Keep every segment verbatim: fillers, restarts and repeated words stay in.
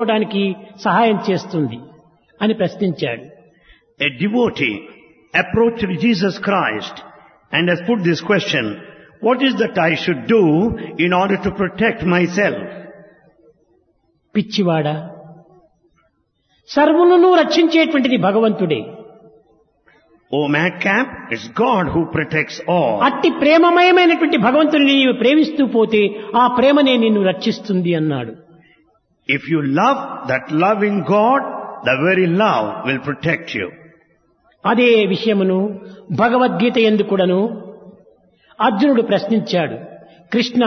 చేసుకోవడానికి సహాయం చేస్తుంది అని ప్రశ్నించాడు. A devotee approached Jesus Christ and has put this question, what is that I should do in order to protect myself? పిచ్చివాడా, సర్వులను రక్షించేటువంటిది భగవంతుడే. O madcap, it's God who protects all. అట్టి ప్రేమమయమైనటువంటి భగవంతుని నీవు ప్రేమిస్తూ పోతే ఆ ప్రేమనే నిన్ను రక్షిస్తుంది అన్నాడు. If you love that loving God, the very love will protect you. అదే విషయమును భగవద్గీత యందు కూడాను అర్జునుడు ప్రశ్నించాడు, కృష్ణ,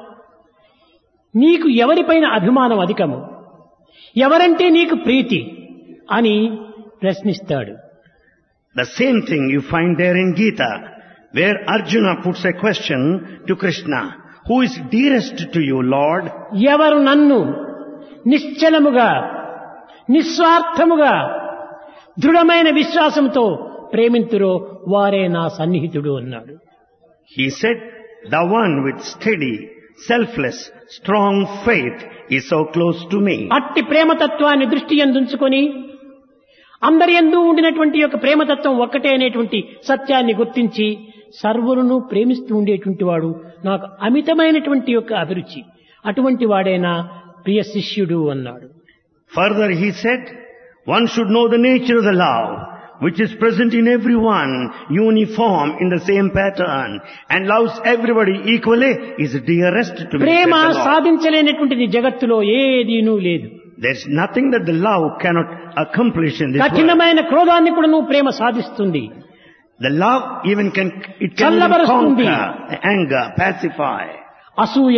నీకు ఎవరిపైన అభిమానం అధికము, ఎవరంటే నీకు ప్రీతి అని ప్రశ్నిస్తాడు. The same thing you find there in Gita, where Arjuna puts a question to Krishna, who is dearest to you, Lord? ఎవరు నన్ను నిశ్చలముగా నిస్వార్థముగా దృఢమైన విశ్వాసంతో ప్రేమింతురో వారే నా సన్నిహితుడు అన్నాడు. He said, the one with steady, selfless, strong faith is so close to me. అట్టి ప్రేమతత్వాన్ని దృష్టి యందుంచుకొని అందరి యందు ఉండినటువంటి యొక్క ప్రేమతత్వం ఒక్కటే అనేటువంటి సత్యాన్ని గుర్తించి సర్వులను ప్రేమిస్తూ ఉండేటువంటి వాడు నాకు అమితమైనటువంటి యొక్క అభిరుచి, అటువంటి వాడేనా ప్రియ శిష్యుడు అన్నాడు. Further he said, one should know the nature of the love, which is present in everyone, uniform in the same pattern, and loves everybody equally, is dearest to me. Prema said the Lord. సాధించలేనటువంటిది జగత్తులో ఏదీనూ లేదు. There's nothing that the love cannot accomplish in this world. కఠినమైన క్రోధాన్ని కూడా నువ్వు ప్రేమ సాధిస్తుంది. The love even can, it can even చల్లబరుస్తుంది. conquer the anger, pacify. అసూయ,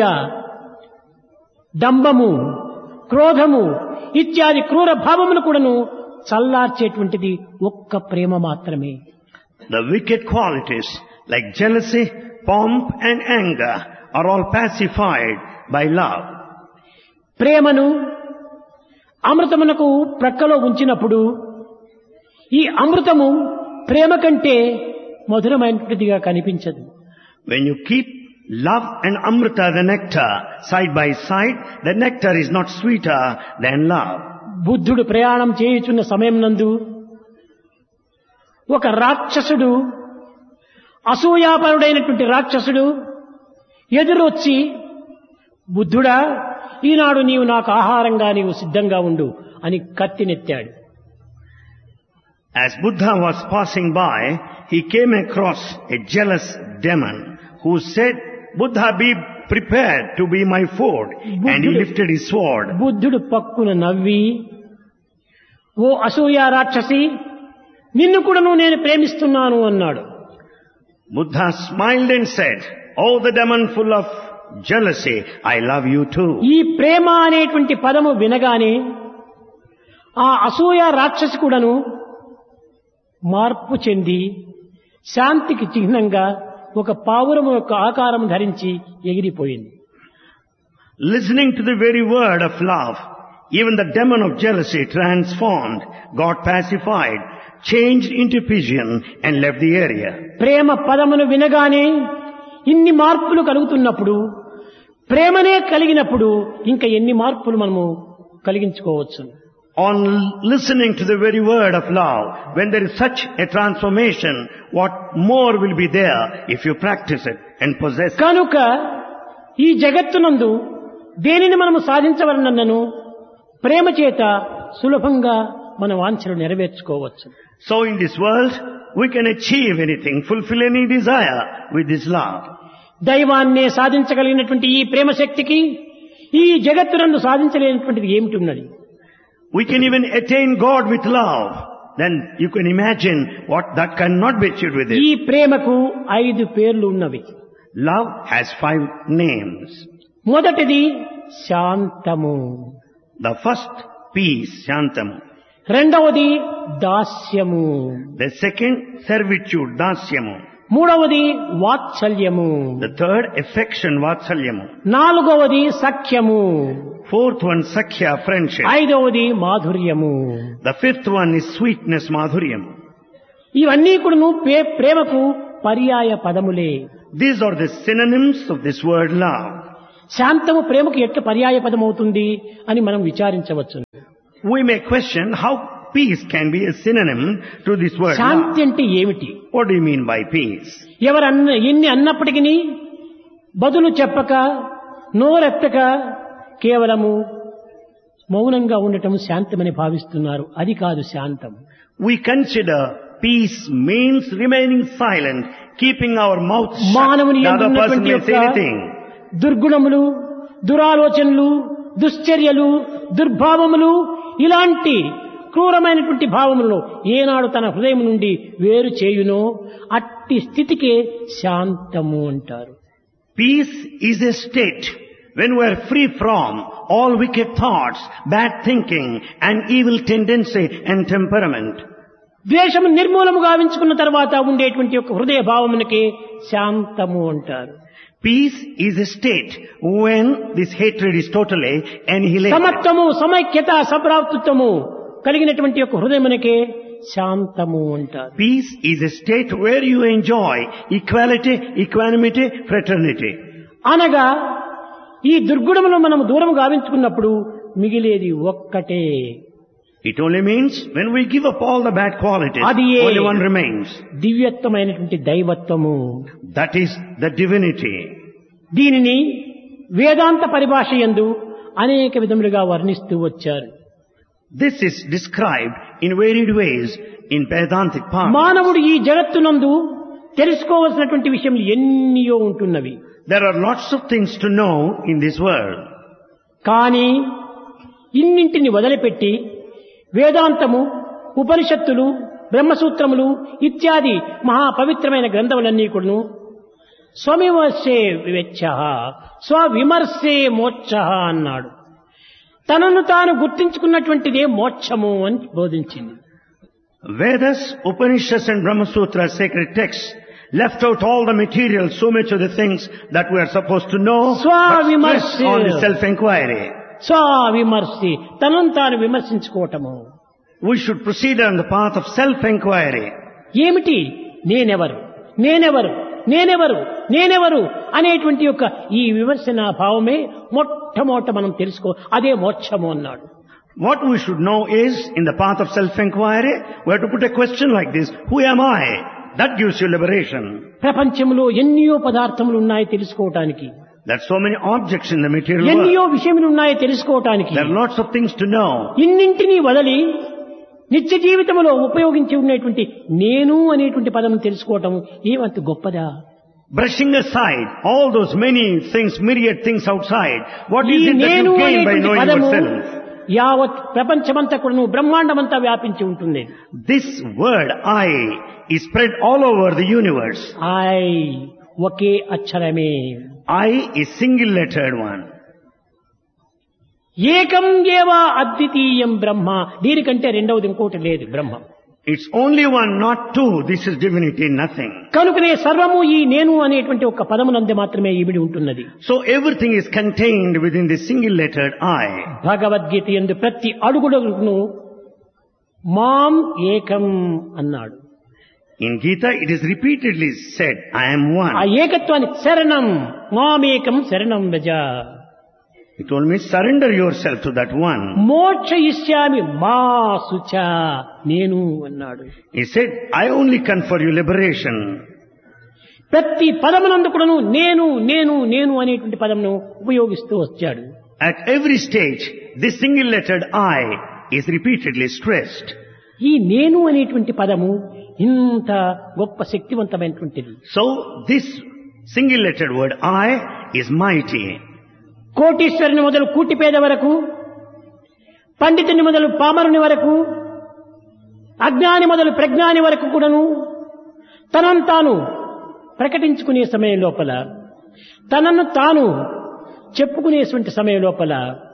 డంబము, క్రోధము ఇత్యాది క్రూర భావములు కూడాను చల్లార్చేటువంటిది ఒక్క ప్రేమ మాత్రమే. The wicked qualities like jealousy, pomp and anger are all pacified by love. ప్రేమను అమృతమునకు ప్రక్కలో ఉంచినప్పుడు ఈ అమృతము ప్రేమ కంటే మధురమైనదిగా కనిపించదు. When you keep love and amrita, the nectar, side by side, the nectar is not sweeter than love. బుద్ధుడు ప్రయాణం చేయుచున్న సమయం నందు ఒక రాక్షసుడు, అసూయాపరుడైనటువంటి రాక్షసుడు ఎదురొచ్చి, బుద్ధుడా, ఈనాడు నీవు నాకు ఆహారంగా నీవు సిద్ధంగా ఉండు అని కత్తినెత్తాడు. As Buddha was passing by, he came across a jealous demon who said, Buddha, be prepared to be my food. And he lifted his sword. బుద్ధుడు పక్కున నవ్వి, ఓ అసూయ రాక్షసి, నిన్ను కూడాను నేను ప్రేమిస్తున్నాను అన్నాడు. Buddha smiled and said, oh, the demon full of jealousy, I love you too. ఈ ప్రేమ అనేటువంటి పదము వినగానే ఆ అసూయ రాక్షసి కూడాను మార్పు చెంది శాంతికి చిహ్నంగా ఒక పావురము యొక్క ఆకారం ధరించి ఎగిరిపోయింది. Listening to the very word of love, even the demon of jealousy transformed, got pacified, changed into pigeon and left the area. ప్రేమ పదమును వినగానే ఇన్ని మార్పులు కలుగుతున్నప్పుడు, ప్రేమనే కలిగినప్పుడు ఇంకా ఎన్ని మార్పులు మనము కలిగించుకోవచ్చు. On listening to the very word of love, when there is such a transformation, what more will be there if you practice it and possess it? కనుక ఈ జగత్తునందు దేనిని మనము సాధించవలనను ప్రేమ చేత సులభంగా మన వాంఛలు నెరవేర్చుకోవచ్చు. So in this world, we can achieve anything, fulfill any desire with this love. దైవాన్నే సాధించగలిగినటువంటి ఈ ప్రేమ శక్తికి ఈ జగత్తునందు సాధించలేనటువంటిది ఏమిటి ఉన్నది? We can even attain God with love. Then you can imagine what that cannot be achieved with ఈ it. ప్రేమకు ఐదు పేర్లు ఉన్నవి. Love has five names. మొదటిది శాంతము, The first, peace, shantam. రెండవది దాస్యము, The second, servitude, dasyamu. మూడవది వాత్సల్యము, The third, affection, vatsalyamu. నాలుగవది సఖ్యము, Fourth one, sakhya, friendship. ఐదవది మాధుర్యము. The fifth one is sweetness, madhuryam. ఇవన్నీ కూడాను ప్రే- ప్రేమకు పర్యాయ పదములే. These are the synonyms of this word love. శాంతము ప్రేమకు ఎట్లా పర్యాయ పదం అవుతుంది అని మనం విచారించవచ్చు. We may question how peace can be a synonym to this word Shanti love. అంటే ఏమిటి? What do you mean by peace? ఎవరు అన్న ఎన్ని అన్నప్పటికీ బదులు చెప్పక నోరెత్తక కేవలము మౌనంగా ఉండటం శాంతమని భావిస్తున్నారు. అది కాదు శాంతం. We consider peace means remaining silent, keeping our mouth shut. మానవుని The other person ఉన్నటువంటి may say యొక్క anything. దుర్గుణములు, దురాలోచనలు, దుశ్చర్యలు, దుర్భావములు, ఇలాంటి క్రూరమైనటువంటి భావములను ఏనాడు తన హృదయం నుండి వేరు చేయునో అట్టి స్థితికే శాంతము అంటారు. Peace is a state when we are free from all wicked thoughts, bad thinking and evil tendency and temperament. ద్వేషము నిర్మూలము గావించుకున్న తర్వాత ఉండేటువంటి యొక్క హృదయ భావమునకే శాంతము అంటారు. Peace is a state when this hatred is totally annihilated. సమత్వము, సమైక్యత, సభ్రాతృత్వము కలిగినటువంటి యొక్క హృదయమునకే శాంతము అంటారు. Peace is a state where you enjoy equality, equanimity, fraternity. అనగా ఈ దుర్గుణములు మనం దూరం గావించుకున్నప్పుడు మిగిలేది ఒక్కటే. It only means when we give up all the bad qualities, Adiye. only one remains. దివ్యత్వమైనటువంటి దైవత్వము. That is the divinity. దీనిని వేదాంత పరిభాష యందు అనేక విధములుగా వర్ణిస్తూ వచ్చారు. This is described in varied ways in Vedantic parlance. మానవుడు ఈ జగత్తునందు తెలుసుకోవలసినటువంటి విషయములు ఎన్నియో ఉంటున్నవి. There are lots of things to know in this world. కానీ ఇన్నింటిని వదిలిపెట్టి వేదాంతము, ఉపనిషత్తులు, బ్రహ్మసూత్రములు ఇత్యాది మహా పవిత్రమైన గ్రంథములన్నీ కూడాను స్వవిమర్శే వివేచ్చ స్వవిమర్శే మోక్ష అన్నాడు. తనను తాను గుర్తించుకున్నటువంటిదే మోక్షము అని బోధించింది. Vedas, Upanishads and Brahma Sutras, sacred texts, left out all the material, so much of the things that we are supposed to know, but Swavimarsha. stress on the self-inquiry. స్వవిమర్శి, తనను తాను విమర్శించుకోవటము. We should proceed on the path of self-inquiry. ఏమిటి నేనెవరు, నేనెవరు, నేనెవరు, నేనెవరు అనేటువంటి యొక్క ఈ విమర్శన భావమే మొట్టమొదట మనం తెలుసుకో, అదే మోక్షము అన్నాడు. What we should know is, in the path of self-inquiry, we have to put a question like this: who am I? That gives you liberation. ప్రపంచంలో ఎన్నో పదార్థములు ఉన్నాయి తెలుసుకోవటానికి, There are so many objects in the material ఎన్నో world. విషయములు ఉన్నాయి తెలుసుకోవటానికి. There are lots of things to know. ఇన్నింటినీ వదలి నిత్య జీవితంలో ఉపయోగించి ఉన్నటువంటి నేను అనేటువంటి పదం తెలుసుకోవటం ఏమంత గొప్పదా? Brushing aside all those many things, myriad things outside, what ఈ is it that నేను you gain by అనేటువంటి knowing పదము yourself? యావత్ ప్రపంచమంతా కూడా బ్రహ్మాండమంతా వ్యాపించి ఉంటుంది. This word I is spread all over the universe. I okay అక్షరమే. I is single lettered one. ఏకం ఏవ అద్వితీయం బ్రహ్మ, దీనికంటే రెండవది ఇంకోటి లేదు బ్రహ్మ. It's only one, not two. This is divinity, nothing. కనుకనే సర్వము ఈ నేను అనేటువంటి ఒక పదమునందు మాత్రమే ఇమిడి ఉంటున్నది. So everything is contained within the single lettered I. Bhagavad Gita యందు ప్రతి అడుగుడును మాం ఏకం అన్నాడు. In Gita it is repeatedly said, I am ఆ one. ఏకత్వాన్ని శరణం, మామేకం శరణం వ్రజ. It told me surrender yourself to that one. మోక్ష ఇష్యామి మా సుచ, నేను అన్నాడు. He said, I only confer you liberation. ప్రతి పదమునందు కూడాను నేను నేను నేను అనేటువంటి పదమును ఉపయోగిస్తూ వచ్చాడు. At every stage, this single lettered I is repeatedly stressed. ఈ నేను అనేటువంటి పదము ఇంత గొప్ప శక్తివంతమైనటువంటిది. So this single lettered word I is mighty. కోటీశ్వరుని మొదలు కూటిపేద వరకు, పండితుని మొదలు పామరుని వరకు, అజ్ఞాని మొదలు ప్రజ్ఞాని వరకు కూడాను తనను తాను ప్రకటించుకునే సమయం లోపల, తనను తాను చెప్పుకునేటువంటి సమయం లోపల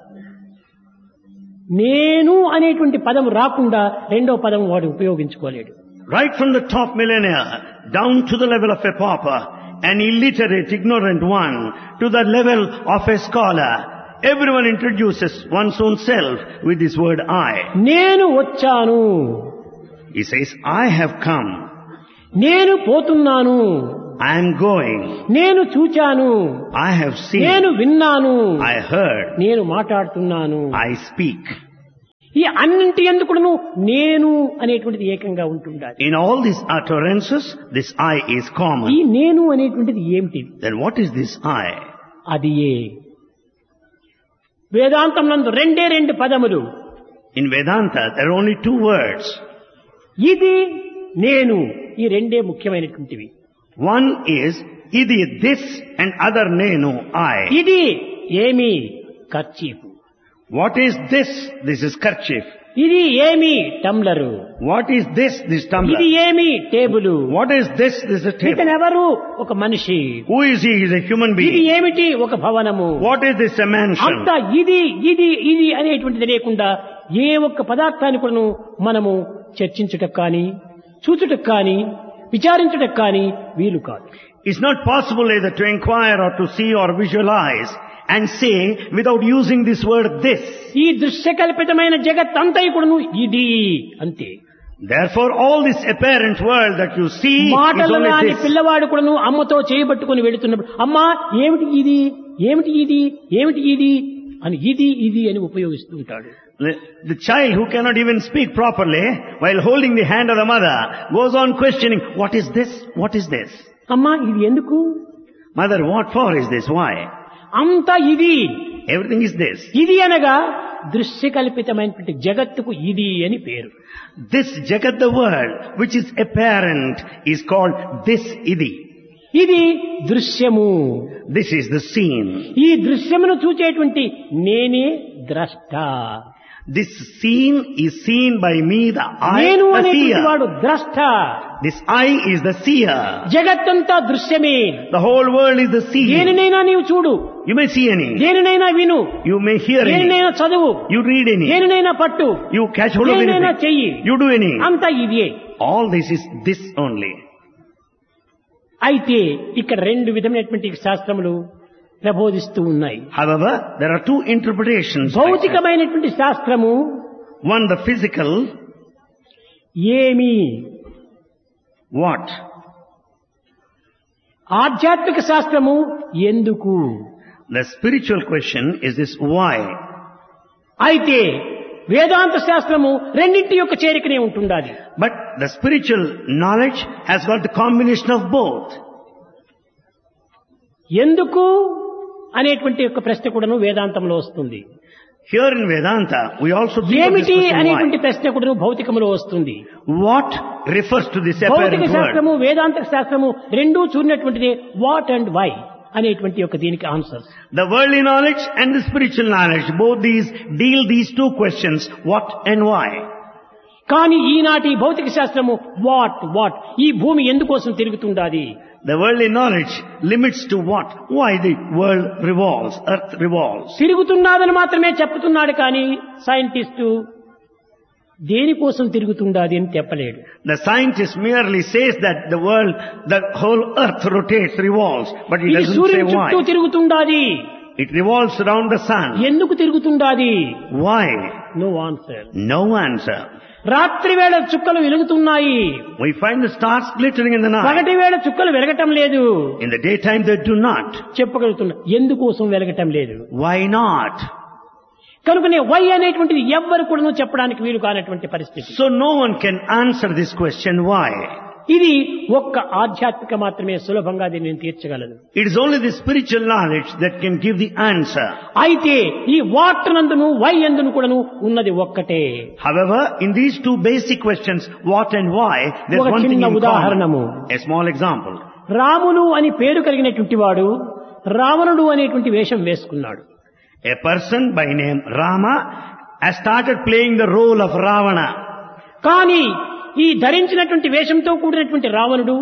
నేను అనేటువంటి పదం రాకుండా రెండో పదం వాడు ఉపయోగించుకోలేడు. Right from the top millionaire down to the level of a pauper, an illiterate, ignorant one, to the level of a scholar, everyone introduces one's own self with this word I. నేను వచ్చాను, He says, I have come, నేను పోతున్నాను, I am going, నేను చూచాను, I have seen, నేను విన్నాను, I heard, నేను మాట్లాడుతున్నాను. I speak. ఈ అన్నింటి ఎందుకును నేను అనేటువంటిది ఏకంగా ఉంటుండాలి. In all these utterances, this I is ఈ common. నేను అనేటువంటిది ఏమిటి? Then what is this I? అది ఏ వేదాంతం నందు రెండే రెండు పదములు. In Vedanta, there are only two words. ఇది నేను, ఈ రెండే ముఖ్యమైనటువంటివి. One is idi, this, and other nenu, I. ఇది ఏమి? Kerchief. What is this? This is kerchief. ఇది ఏమి? టంబ్లరు. What is this? This tumbler. ఇది ఏమి? Table. What is this? This is a table. ఇతనెవరు? ఒక మనిషి. Who is he? He is a human ఇది being. ఏమిటి? ఒక భవనము. What is this? A mansion. అంతా ఇది ఇది ఇది అనేటువంటిది లేకుండా ఏ ఒక్క పదార్థాన్ని కూడా మనము చర్చించుటకు కానీ చూచుటకు కానీ విచారించుటకు కానీ వీలు కాదు. It's not possible either to inquire or to see or visualize and say without using this word this. ఈ దృశ్యకల్పితమైన జగత్ అంతా కూడాను ఇది అంతే. Therefore all this apparent world that you see is మాటలు only రాని this. పిల్లవాడు కూడాను అమ్మతో చేయబట్టుకుని వెళుతున్నప్పుడు అమ్మా ఏమిటి ఇది ఏమిటి ఇది ఏమిటి ఇది అని ఇది ఇది అని ఉపయోగిస్తూ ఉంటాడు. The, the child who cannot even speak properly while holding the hand of the mother goes on questioning, what is this? What is this? అమ్మా ఇది ఎందుకు? Mother, what for is this? Why? అంతా ఇది. Everything is this. ఇది అనగా దృశ్యకల్పితమైనటువంటి జగత్తుకు ఇది అని పేరు. This Jagat, the world, which is apparent, is called this idi. ఇది దృశ్యము. This is the scene. ఈ దృశ్యమును చూచేటువంటి నేనే ద్రష్ట. This scene is seen by me, the I, నేను the అనేటువంటి seer. వాడు ద్రష్ట. This I is the seer. జగత్తంతా దృశ్యమే. The whole world is the scene. దేనినైనా నీవు చూడు, You may see any. దేనినైనా విను, You may hear any. దేనినైనా చదువు, You read any. దేనినైనా పట్టు, You catch hold of దేనినైనా anything. చెయ్యి, You do any. అంతా ఇదే. All this is this only. అయితే ఇక్కడ రెండు విధమైనటువంటి శాస్త్రములు ప్రబోధిస్తూ ఉన్నాయి. However, there are two interpretations. భౌతికమైనటువంటి శాస్త్రము One, the physical. ఏమి? What? ఆధ్యాత్మిక శాస్త్రము ఎందుకు? The spiritual question is this why. అయితే వేదాంత శాస్త్రము రెండింటి యొక్క చేరికనే ఉంటుండాలి. But the spiritual knowledge has got the combination of both. ఎందుకు అనేటువంటి యొక్క ప్రశ్న కూడాను వేదాంతంలో వస్తుంది. Here in Vedanta, we also think of this ఏమిటి question అనేటువంటి why. ప్రశ్న కూడాను భౌతికములో వస్తుంది. What refers to this భౌతిక apparent word? శాస్త్రము వేదాంత శాస్త్రము రెండూ చూడినటువంటిది వాట్ అండ్ వై అనేటువంటి యొక్క దీనికి answer. The worldly knowledge and the spiritual knowledge, both these deal these two questions, what and why. కానీ ఈనాటి భౌతిక శాస్త్రము వాట్ వాట్ ఈ భూమి ఎందుకోసం తిరుగుతుండాది? The worldly knowledge limits to what? Why the world revolves, earth revolves. తిరుగుతున్నాదని మాత్రమే చెప్తున్నాడు కానీ సైంటిస్టు దేనికోసం తిరుగుతుండాది అని చెప్పలేడు. The scientist merely says that the world, the whole earth rotates, revolves, but he ఇది doesn't say సూర్యుని చుట్టూ why. తిరుగుతుండాది. It revolves around the sun. ఎందుకు తిరుగుతుండాది? Why? No answer. No answer. రాత్రి వేళ చుక్కలు వెలుగుతున్నాయి, We find the stars glittering in the night. పగటి వేళ చుక్కలు వెలగటం లేదు. In the daytime they do not. చెప్పగలుగుతున్నా ఎందుకోసం వెలగటం లేదు? Why not? కనుకనే వై అనేటువంటిది ఎవ్వరు కూడా చెప్పడానికి వీలు కానటువంటి పరిస్థితి. So no one can answer this question why. ఇది ఒక్క ఆధ్యాత్మిక మాత్రమే సులభంగా దీన్ని తీర్చగలదు. It is only the spiritual knowledge that can give the answer. అయితే ఈ వాట్ నందును వై ఎందును కూడాను ఉన్నది ఒక్కటే. However, in these two basic questions, what and why, there's ఒక one thing చిన్న in ఉదాహరణము. common. A small example. Ramulu అని పేరు కలిగినటువంటి వాడు రావణుడు అనేటువంటి వేషం వేసుకున్నాడు. A person by name Rama has started playing the role of Ravana. కానీ ఈ ధరించినటువంటి వేషంతో కూడినటువంటి రావణుడు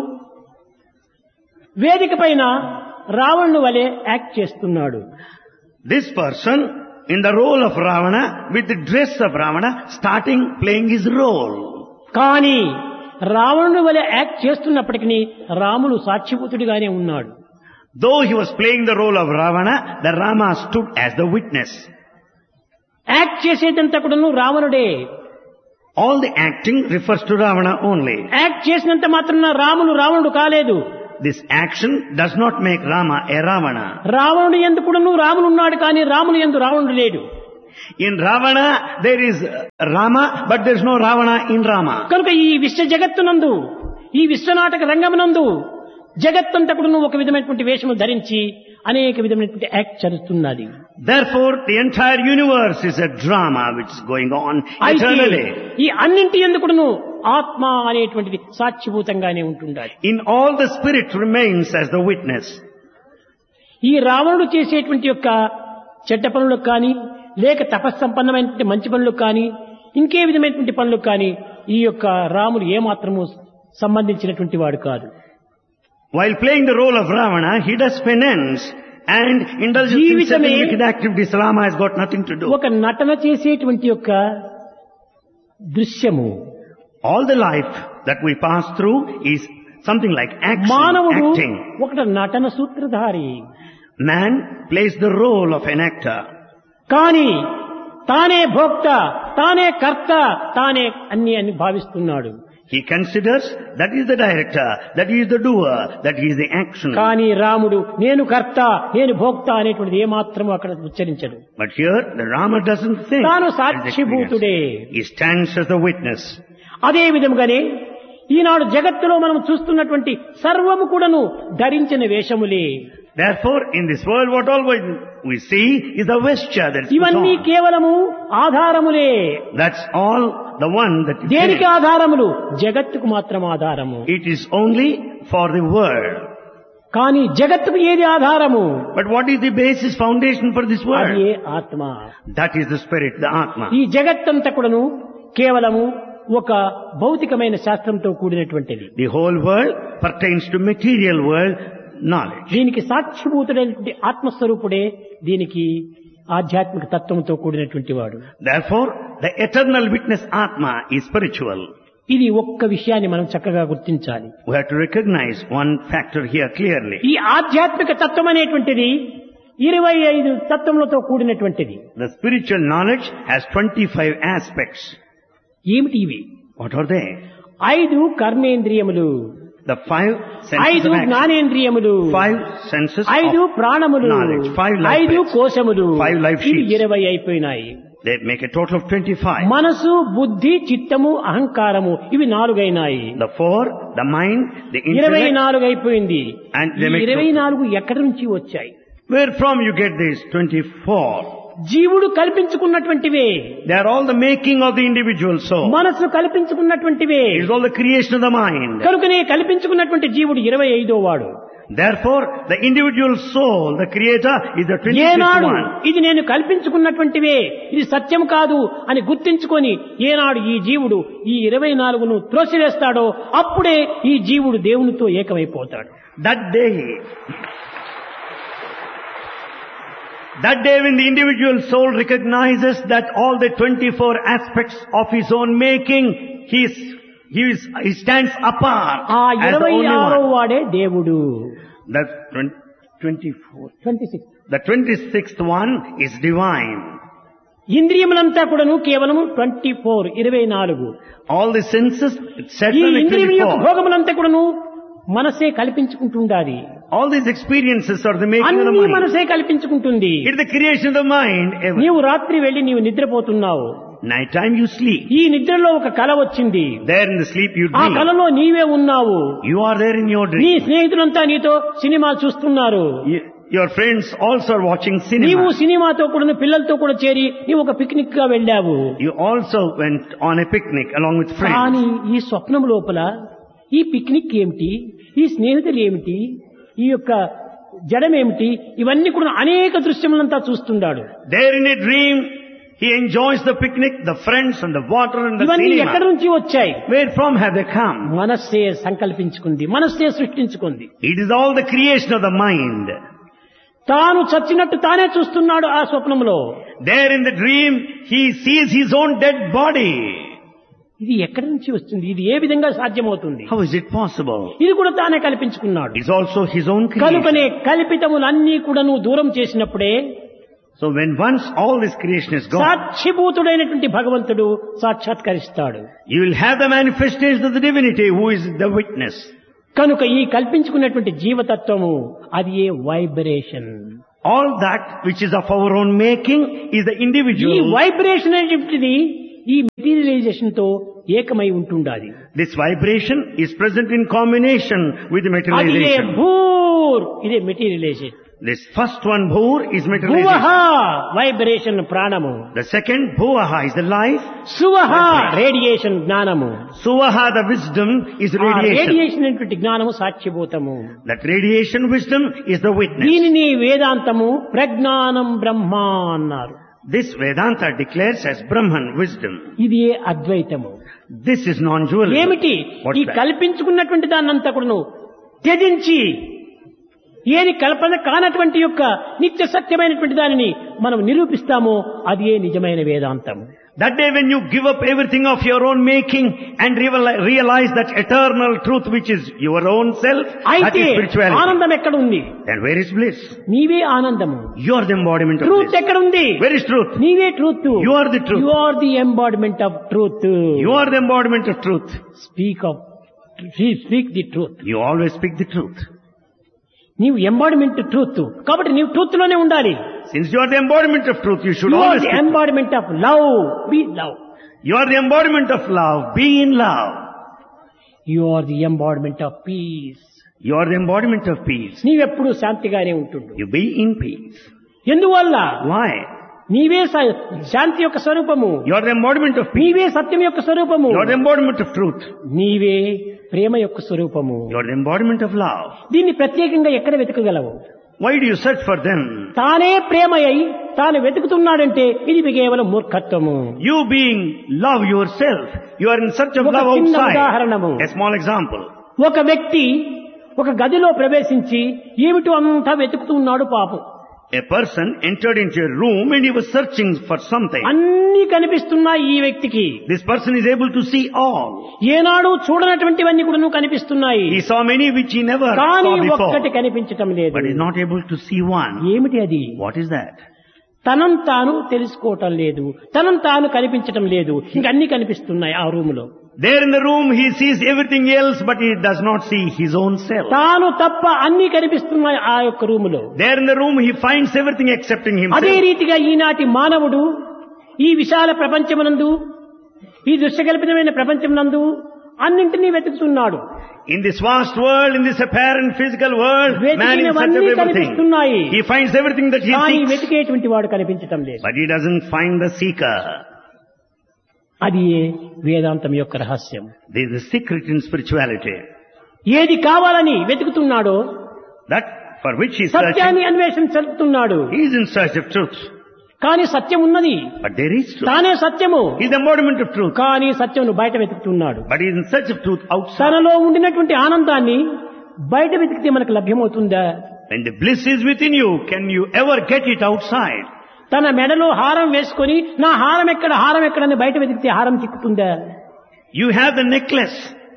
వేదిక పైన రావణుడు వలె యాక్ట్ చేస్తున్నాడు. This person in the role of Ravana, with the dress of Ravana, starting playing his role. కానీ రావణుడు వలె యాక్ట్ చేస్తున్నప్పటికీ రాముడు సాక్షిభూతుడిగానే ఉన్నాడు. Though he was playing the role of Ravana, the Rama stood as the witness. Act చేసేదంతా కూడాను రావణుడే. All the acting refers to Ravana only. Act చేసినంత మాత్రాన రాముడు రావణుడు కాలేదు. This action does not make Rama a Ravana. రావణుడు యందు కూడాను రాముడు ఉన్నాడు కానీ రాముని యందు రావణుడు లేడు. In Ravana, there is Rama, but there is no Ravana in Rama. కనుక ఈ విశ్వ జగత్తునందు ఈ విశ్వనాటక రంగమునందు జగత్తంతకుడును ఒక విధమైనటువంటి వేషము ధరించి అనేక విధమైనటువంటి యాక్ట్ జరుగుతున్నది. Therefore, the entire universe is a drama which is going on eternally. ఈ అన్నింటి ఎందుకును ఆత్మ అనేటువంటిది సాక్షిభూతంగానే ఉంటుండాలి. In all, the spirit remains as the witness. ఈ రావణుడు చేసేటువంటి యొక్క చెడ్డ పనులకు కానీ లేక తపస్సంపన్నమైనటువంటి మంచి పనులకు కానీ ఇంకే విధమైనటువంటి పనులకు కానీ ఈ యొక్క రాముడు ఏమాత్రము సంబంధించినటువంటి వాడు కాదు. While playing the role of Ravana, he does penance and indulges himself in wicked activities. Rama has got nothing to do. ఒక నటన చేసేటువంటి యొక్క దృశ్యము. All the life that we pass through is something like action, మానవుడు acting. ఒక నటన సూత్రధారి. Man plays the role of an actor. కానీ తానే భోక్త, తానే కర్త, తానే అన్ని అని భావిస్తున్నాడు. He considers that is the director, that is the doer, that is the action. కానీ రాముడు నేను కర్త, నేను భోక్త అనేటువంటిది ఏమాత్రము అక్కడ ఉచ్చరించడు. But here the Rama doesn't think. తాను సాక్షిభూతుడే. He stands as the witness. అదే విధముగానే ఈనాడు జగత్తులో మనం చూస్తున్నటువంటి సర్వము కూడాను ధరించిన వేషములే. Therefore, in this world, what all we see is the vesture that is ఇవన్నీ on. కేవలము ఆధారములే. That's all the one that you దేనికి carry. ఆధారములు? జగత్తుకు మాత్రం ఆధారము. It is only for the world. కానీ జగత్తుకు ఏది ఆధారము? But what is the basis, foundation for this అది world? ఏ ఆత్మ. That is the spirit, the Atma. ఈ జగత్తంతా కూడాను కేవలము ఒక భౌతికమైన శాస్త్రంతో కూడినటువంటిది. The whole world pertains to material world knowledge. దీనికి సాక్షిభూతుడైనటువంటి ఆత్మస్వరూపుడే దీనికి ఆధ్యాత్మిక తత్వంతో కూడినటువంటి వాడు. Therefore, the eternal witness Atma is spiritual. ఇది ఒక్క విషయాన్ని మనం చక్కగా గుర్తించాలి. We have to recognize one factor here clearly. ఈ ఆధ్యాత్మిక తత్వం అనేటువంటిది ఇరవై ఐదు తత్వములతో కూడినటువంటిది. The spiritual knowledge has twenty-five aspects. ఏమిటి ఇవి? What are they? ఐదు కర్మేంద్రియములు, The five senses ఐదు of action. జ్ఞానేంద్రియములు, Five senses ఐదు of ప్రాణములు, knowledge. Five life ఐదు breaths. కోశములు, Five life ఇవి sheets. ఇరవై అయిపోయినాయి. They make a total of twenty-five. మనసు, బుద్ధి, చిత్తము, అహంకారము ఇవి నాలుగైనాయి. The four, the mind, the ఇరవై intellect. నాలుగు అయిపోయింది. And they ఈ make ఇరవై total. నాలుగు ఎక్కడి నుంచి వచ్చాయి? Where from you get these twenty-four? జీవుడు కల్పించుకున్నటువంటివే. They are all the making of the individual soul. మనసు కల్పించుకున్నటువంటివే. It is all the creation of the mind. కనుకనే కల్పించుకున్నటువంటి జీవుడు ఇరవై ఐదో వాడు. Therefore, the individual soul, the creator, is the twenty-fifth ఏనాడు one. ఇది నేను కల్పించుకున్నటువంటివే, ఇది సత్యం కాదు అని గుర్తించుకొని ఏనాడు ఈ జీవుడు ఈ ఇరవై నాలుగును త్రోసివేస్తాడో అప్పుడే ఈ జీవుడు దేవునితో ఏకమైపోతాడు. That day, that day when the individual soul recognizes that all the twenty-four aspects of his own making, he is, he is, he stands apart ఆ as the ఇరవై only ఆరో one. వాడే దేవుడు. The twenty-four, twenty six the twenty-sixth one is divine. ఇంద్రియములంతా కూడాను కేవలము twenty four ఇరవై నాలుగు. All the senses, it's set ఈ on the ఇంద్రియం యొక్క twenty-four. భోగములంతా కూడాను మనసే కల్పించుకుంటుండాలి. All these experiences are the making of the అన్ని mind. మనసే కల్పించుకుంటుంది. It is the creation of the mind. Ever. నీవు రాత్రి వెళ్లి నీవు నిద్రపోతున్నావు. Night time you sleep. ఈ నిద్రలో ఒక కల వచ్చింది. There in the sleep you ఆ dream. కలలో నీవే ఉన్నావు. You are there in your నీ dream. స్నేహితులంతా నీతో సినిమా చూస్తున్నారు. You- Your friends also are watching నీవు cinema. సినిమాతో కూడా పిల్లలతో కూడా చేరి నీవు ఒక పిక్నిక్ గా వెళ్ళావు. You also went on a picnic along with కానీ friends. ఈ స్వప్నం లోపల ఈ పిక్నిక్ ఏమిటి, ఈ స్నేహితులు ఏమిటి, ఈ యొక్క జడమేమిటి, ఇవన్నీ కూడా అనేక దృశ్యములంతా చూస్తున్నాడు. There in a dream, he enjoys the picnic, the friends and the water and the ఇవన్నీ ఎక్కడి cinema. నుంచి వచ్చాయి? Where from have they come? మనస్సే సంకల్పించుకుంది, మనస్సే సృష్టించుకుంది. It is all the creation of the mind. తాను చచ్చినట్టు తానే చూస్తున్నాడు ఆ స్వప్నంలో. There in the dream, he sees his own dead body. ఇది ఎక్కడి నుంచి వస్తుంది? ఇది ఏ విధంగా సాధ్యమవుతుంది? How is it possible? ఇది కూడా తానే కల్పించుకున్నాడు. It's also his own కనుకనే creation. కల్పితములన్నీ కూడా నువ్వు దూరం చేసినప్పుడే So when once all this creation is gone, సాక్షిభూతుడైనటువంటి భగవంతుడు సాక్షాత్కరిస్తాడు. you will have the manifestation of the divinity who is the witness. కనుక ఈ కల్పించుకున్నటువంటి జీవతత్వము అది ఏ vibration. All that which is of our own making is the ఈ individual. Vibration అనేటువంటిది ఈ materialisation తో ఏకమై ఉంటుండాలి. This vibration is present in combination with the అది materialization. భూర్ ఇదే materialisation. This first one, bhur, is భువహ materialization. Vibration ప్రాణము, The second, bhuvaha, is the life. సువహ radiation జ్ఞానము. Suvaha, the wisdom, is ఆ radiation. రేడియేషన్ అనేటువంటి జ్ఞానము సాక్ష్యభూతము. That radiation wisdom is the witness. దీనిని వేదాంతము ప్రజ్ఞానం బ్రహ్మ అన్నారు. This Vedanta declares as Brahman, wisdom. ఇది అద్వైతము. This is non-dual. ఏమిటి What's ఈ that? కల్పించుకున్నటువంటి దాన్నంతా కూడాను త్యజించి ఏది కల్పన కానటువంటి యొక్క నిత్య సత్యమైనటువంటి దానిని మనం నిరూపిస్తామో అది ఏ నిజమైన వేదాంతము. That day when you give up everything of your own making and reali- realize that eternal truth which is your own self, that అయితే is spirituality. ఆనందం ఎక్కడ ఉంది? Then where is bliss? నీవే ఆనందము. You are the embodiment of truth bliss. ఎక్కడ ఉంది? Where is truth? నీవే truth. You are the truth. You are the embodiment of truth. You are the embodiment of truth. Speak of speak the truth. You always speak the truth. నీవు embodiment truth కాబట్టి నీవు truth లోనే ఉండాలి. Since you are the embodiment of truth, you should you are always the speak. Embodiment of love. B love. You are the embodiment of love. Be in love. You are the embodiment of piece. You are the embodiment of peace. నీవెప్పుడు శాంతిగానే ఉంటుండు. You be in peace. ఎందువల్ల? Why? నీవే స- శాంతి యొక్క స్వరూపము. You are the embodiment of peace. నీవే సత్యం యొక్క స్వరూపము. You are the embodiment of truth. నీవే ప్రేమ యొక్క స్వరూపము. You are the embodiment of love. దీన్ని ప్రత్యేకంగా ఎక్కడ వెతకగలవు? Why do you search for them? తానే ప్రేమ అయి తాను వెతుకుతున్నాడంటే ఇది కేవలం మూర్ఖత్వము. You being love yourself, you are in search of ఒక love చిన్న outside. ఉదాహరణము. A small example. ఒక వ్యక్తి ఒక గదిలో ప్రవేశించి ఏమిటో అంతా వెతుకుతున్నాడు పాపం. A person entered into a room and he was searching for something. అన్ని కనిపిస్తున్నాయి ఈ వ్యక్తికి. This person is able to see all. ఏనాడు చూడనటువంటివన్నీ కూడా కనిపిస్తున్నాయి. He saw many which he never కానీ saw before. ఒక్కటి కనిపించటం లేదు. But he is not able to see one. ఏమిటి అది? What is that? తనం తాను తెలుసుకోవటం లేదు, తనం తాను కనిపించటం లేదు, ఇంక అన్ని కనిపిస్తున్నాయి ఆ రూములో. There in the room he sees everything else but he does not see his own self. తాను తప్ప అన్ని కనిపిస్తున్నాయి ఆ యొక్క రూములో. There in the room he finds everything excepting అదే himself. రీతిగా ఈనాటి మానవుడు ఈ విశాల ప్రపంచమునందు, ఈ దృశ్యకల్పితమైన ప్రపంచమునందు అన్నింటినీ వెతుకుతున్నాడు. In this vast world, in this apparent physical world, man is search of వెతికినవన్నీ everything. కనిపిస్తున్నాయి. He finds everything that he కానీ seeks, వెతికేటువంటి వాడు కనిపించటం లేదు. but he doesn't find the seeker. అది వేదాంతం యొక్క రహస్యం. This is the secret in spirituality. ఏది కావాలని వెతుకుతున్నాడో That for which he is searching, సత్యాన్ని అన్వేషణ జరుపుతున్నాడు. he is in search of truth. కానీ సత్యం ఉన్నది, But there is truth. తానే సత్యము. He is the embodiment of truth. కానీ సత్యమును బయట వెతుకుతున్నాడు. But he is in search of truth outside. తనలో ఉండినటువంటి ఆనందాన్ని బయట వెతికితే మనకు లభ్యమవుతుందా? When the bliss is within you, can you ever get it outside? తన మెడలో హారం వేసుకొని నా హారం ఎక్కడ హారం ఎక్కడని బయట వెతికితే హారం చిక్కుతుందా? You have the necklace.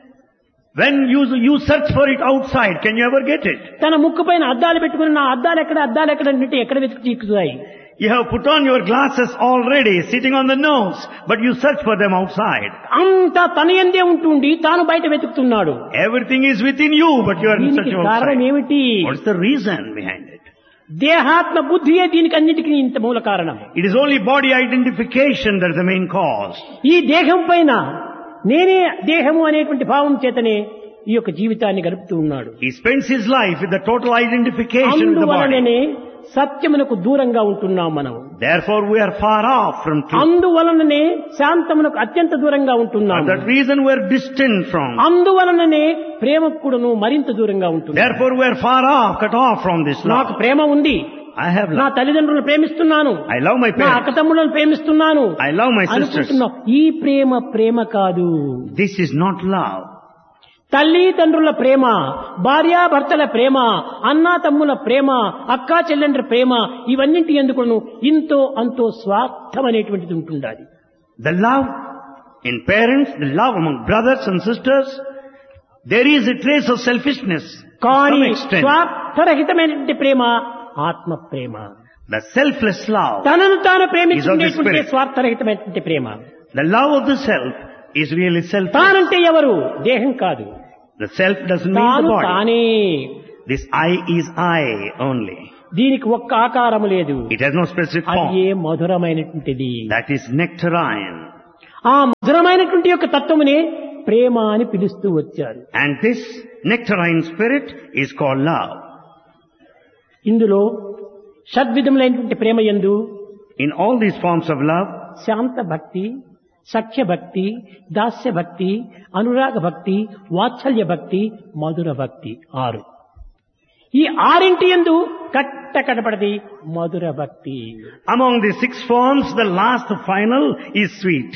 When you, you search for it outside, can you ever get it? తన ముక్కు పైన అద్దాలు పెట్టుకుని నా అద్దాలు ఎక్కడ అద్దాలు ఎక్కడ అంటే ఎక్కడ వెతికి చిక్కుతాయి? You have put on your glasses already, sitting on the nose, but you search for them outside. అంతా తన యందే ఉంటుండి తాను బయట వెతుకుతున్నాడు. Everything is within you, but you are in search దీనికి of కారణం outside. ఏమిటి? What's the reason behind it? దేహాత్మ బుద్ధియే దీనికి అన్నిటికీ ఇంత మూల కారణం. It is only body identification that is the main cause. ఈ దేహం పైన నేనే దేహము అనేటువంటి భావం చేతనే ఈ యొక్క జీవితాన్ని గడుపుతూ ఉన్నాడు. He spends his life with the total identification with the body. అందువలననే సత్యమునకు దూరంగా ఉంటున్నాం మనం. Therefore we are far off from truth. అందువలననే శాంతమునకు అత్యంత దూరంగా ఉంటున్నాం. For that reason we are distant from. అందువలననే ప్రేమకు కూడాను మరింత దూరంగా ఉంటున్నాం. Therefore we are far off, cut off from this నాకు love. ప్రేమ ఉంది, I have నా love. తల్లిదండ్రులను ప్రేమిస్తున్నాను, I love my నా parents. అక్క తమ్ములను ప్రేమిస్తున్నాను I love my sisters. అనుకుంటున్నాం. ఈ ప్రేమ ప్రేమ కాదు. This is not love. తల్లి తండ్రుల ప్రేమ, భార్యాభర్తల ప్రేమ, అన్నా తమ్ముల ప్రేమ, అక్కా చెల్లెండ్ర ప్రేమ, ఇవన్నింటి ఎందుకును ఇంతో అంతో స్వార్థం అనేటువంటిది ఉంటుండాలి. The love in parents, the love among brothers and sisters, there is a trace of selfishness to కానీ some extent. స్వార్థరహితమైనటువంటి ప్రేమ ఆత్మ ప్రేమ. The selfless love, తనను తాను Is of the ప్రేమించుకునేటువంటి spirit. స్వార్థరహితమైనటువంటి Prema. the love of the self is really selfless. తానంటే ఎవరు? దేహం కాదు, The self doesn't mean the తాను body. తానే. This I is I only. దీనికి ఒక్క ఆకారము లేదు. It has no specific అది form. A మధురమైనటువంటిది. That is nectarine. ఆ మధురమైనటువంటి యొక్క తత్వమునే ప్రేమ అని పిలుస్తూ వచ్చారు. And this nectarine spirit is called love. ఇందులో షడ్విధములైనటువంటి ప్రేమ యందు In all these forms of love, శాంత భక్తి, సఖ్య భక్తి, దాస్య భక్తి, అనురాగ భక్తి, వాత్సల్య భక్తి, మధుర భక్తి ఆరు. ఈ ఆరింటి యందు కట్ట కడపడది మధుర భక్తి. among the six forms, the last final is sweet.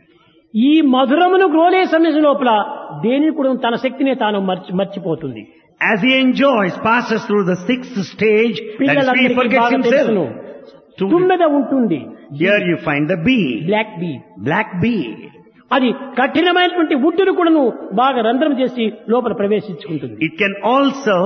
ఈ మధురమును గ్రోలే సమయం లోపల దేని కూడా తన శక్తినే తాను మర్చి మర్చిపోతుంది. As he enjoys, passes through the sixth stage, that is, he పిల్లలందరికీ forgets బాగా తెలుసును. himself. To- తుమ్మెద ఉంటుంది, Here you find the bee, black be. black bee. అది కఠినమైనటువంటి వుడ్డును కూడాను బాగా రంధ్రం చేసి లోపల ప్రవేశించుకుంటుంది. It can also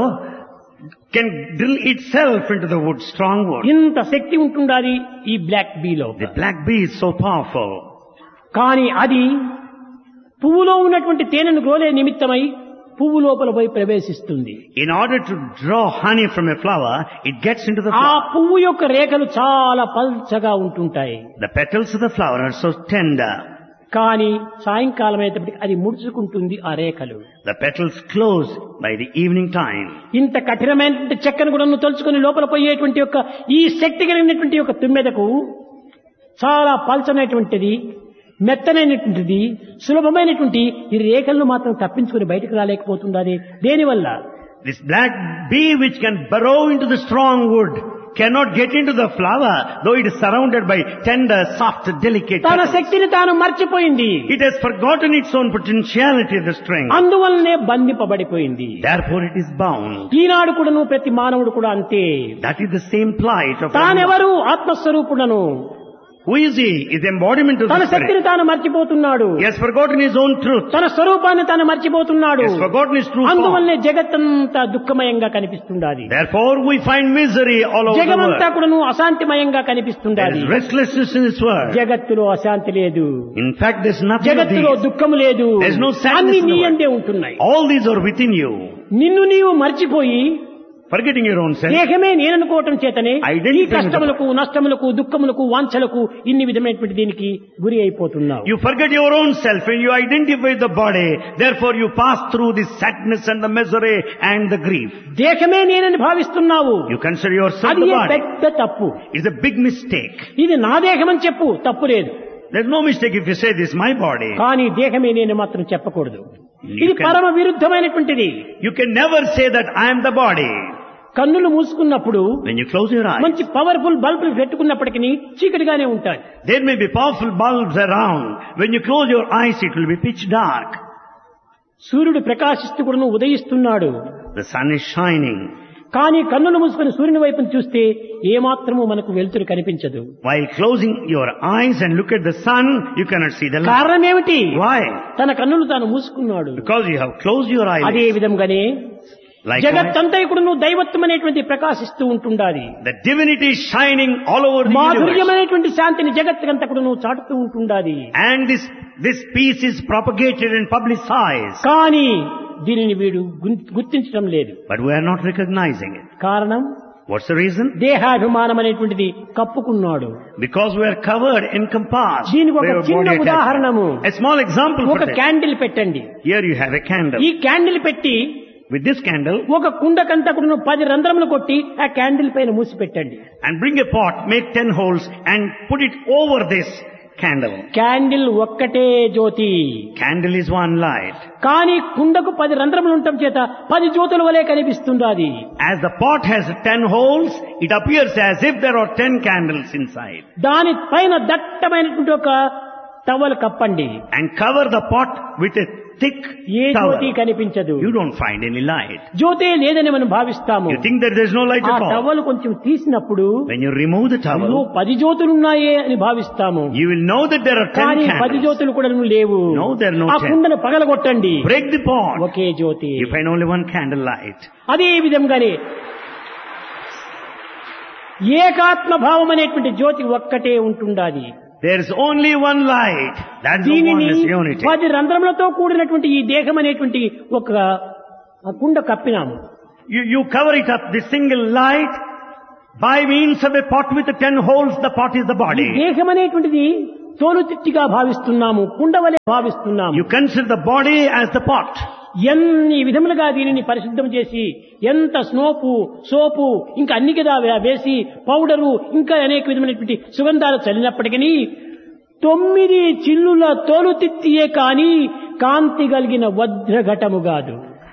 can drill itself into the wood, strong wood. ఇంత శక్తి ఉంటుండాలి ఈ black బీలో. The black bee is so powerful. కానీ అది పువ్వులో ఉన్నటువంటి తేనెను గ్రోలే నిమిత్తమై పువ్వు లోపల పోయి ప్రవేశిస్తుంది. In order to draw honey from a flower, it gets into the ఆ flower. పువ్వు యొక్క రేఖలు చాలా పల్చగా ఉంటుంటాయి. The petals of the flower are so tender. కానీ సాయంకాలం అయ్యేటప్పటికి అది ముడుచుకుంటుంది ఆ రేఖలు. The petals close by the evening time. ఇంత కఠినమైనటువంటి చెక్కను కూడా తలుచుకొని లోపల పోయేటువంటి యొక్క ఈ శక్తి కలిగినటువంటి యొక్క తుమ్మెదకు చాలా పల్చనటువంటిది, మెత్తనైనటువంటిది, సులభమైనటువంటి ఈ రేఖలను మాత్రం తప్పించుకొని బయటకు రాలేకపోతుంది. దేనివల్ల? This black bee which can burrow into the strong wood cannot get into the flower, though it is surrounded by tender, soft, delicate తన petals. శక్తిని తాను మర్చిపోయింది. It has forgotten its own potentiality, the strength. అందువల్లనే బంధింపబడిపోయింది. Therefore it is bound. ఈనాడు కూడాను ప్రతి మానవుడు కూడా అంతే. That is the same plight of man. తానెవరు? ఆత్మస్వరూపుడను. Who is he? Is the embodiment of తన the శక్తిని spirit. తాను మర్చిపోతున్నాడు. He has forgotten his own truth. తన స్వరూపాన్ని తాను మర్చిపోతున్నాడు. He has forgotten his true form. అందువల్లనే జగత్తంతా దుఃఖమయంగా కనిపిస్తుండాలి. Therefore we find misery all over the జగమంతా world. కూడాను అశాంతిమయంగా There కనిపిస్తుండాలి. is restlessness in this world. జగత్తులో అశాంతి లేదు, In fact, there is nothing of జగత్తులో these. దుఃఖము లేదు. There is no sadness అన్ని in the నీ world. అందే ఉంటున్నాయి. All these are within you. నిన్ను నీవు మర్చిపోయి Forgetting your own self. దేహమే నేననుకోవటం చేతనే Identity ఈ కష్టములకు, నష్టములకు, దుఃఖములకు, వాంఛలకు ఇన్ని విధమైనటువంటి దీనికి గురి అయిపోతున్నావు. You forget your own self and you identify the body. Therefore you pass through the sadness and the misery and the grief. దేహమే నేనని భావిస్తున్నావు. You consider yourself అది the ఏ body. పెద్ద తప్పు. It's a big mistake. ఇది నా దేహమని చెప్పు, తప్పు లేదు. There's no mistake if you say this is my body. కానీ దేహమే నేను మాత్రం చెప్పకూడదు. You ఇది can- పరమ విరుద్ధమైనటువంటిది. You can never say that I am the body. కన్నులు మూసుకున్నప్పుడు When you close your eyes, మంచి పవర్ఫుల్ బల్బులు పెట్టుకున్నప్పటికీ చీకటిగానే ఉంటాయి. there may be powerful bulbs around. When you close your eyes, it will be pitch dark. సూర్యుడు ప్రకాశిస్తూ కూడా ఉదయిస్తున్నాడు. The sun is shining. కానీ కన్నులు మూసుకొని సూర్యుని వైపును చూస్తే ఏమాత్రము మనకు వెలుతురు కనిపించదు. While closing your eyes and look at the sun, you cannot see the light. కారణం ఏమిటి? Why? తన కన్నులు తాను మూసుకున్నాడు. Because you have closed your eyes. అదే విధంగానే Likewise, జగత్తంతా ఇప్పుడు నువ్వు దైవత్వం అనేటువంటి ప్రకాశిస్తూ ఉంటుండాలి. the divinity is shining all over the universe. మాధుర్యమైనటువంటి శాంతిని జగత్తుకంతా కూడా నువ్వు చాటుతూ ఉంటుండాలి. And this, this peace is propagated and publicized. కానీ దీనిని వీడు గున్- గుర్తించడం లేదు. But we are not recognizing it. కారణం What's the reason? దేహాభిమానం అనేటువంటిది కప్పుకున్నాడు. Because we are covered, encompassed. దీనికి ఒక by our చిన్న body ఉదాహరణము. attachment. A small example for ఒక that. క్యాండిల్ పెట్టండి. Here you have a candle. ఈ క్యాండిల్ పెట్టి With this candle, ఒక కుండకంతా కూడా పది రంధ్రములు కొట్టి ఆ క్యాండిల్ పైన మూసి పెట్టండి. and bring a pot, make ten holes and put it over this candle. Candle ఒక్కటే జ్యోతి. Candle is one light. కానీ కుండకు పది రంధ్రములు ఉండటం చేత పది జ్యోతుల వలె కనిపిస్తుంది. అది As the pot has ten holes, it appears as if there are ten candles inside. దాని పైన దట్టమైనటువంటి ఒక towel కప్పండి. And cover the pot with a thick A Jyothi towel. కనిపించదు. You don't find any light. జ్యోతే లేదని మనం భావిస్తాము. You think that there is no light ఆ at all. Towel కొంచెం తీసినప్పుడు When you remove the అయ్యో towel, పది జ్యోతులున్నాయే అని భావిస్తాము. you will know that there are ten కానీ పది candles. జ్యోతులు కూడా లేవు. No, there are no ఆ ten. కుండను పగలగొట్టండి, Break the pot. Okay Jyothi. You find only one candle light. అదే విధంగానే ఏకాత్మ భావం అనేటువంటి జ్యోతి ఒక్కటే ఉంటుండాలి. There is only one light. That's the దీనిని oneness unity. పది రంధ్రములతో కూడినటువంటి ఈ దేహం అనేటువంటి ఒక కుండ కప్పినాము. You, you cover it up, the single light By means of a pot with ten holes, the pot is the ఈ body. దేహం అనేటువంటిది తోలుతిత్తిగా భావిస్తున్నాము, కుండవలే భావిస్తున్నాము. You consider the body as the pot. ఎన్ని విధములుగా దీనిని పరిశుద్ధం చేసి ఎంత స్నోపు సోపు ఇంకా అన్ని కదా వేసి పౌడరు ఇంకా అనేక విధమైనటువంటి సుగంధాలు చల్లినప్పటికీ తొమ్మిది చిల్లుల తోలుతిత్తియే కాని కాంతి కలిగిన వజ్రఘటము కాదు.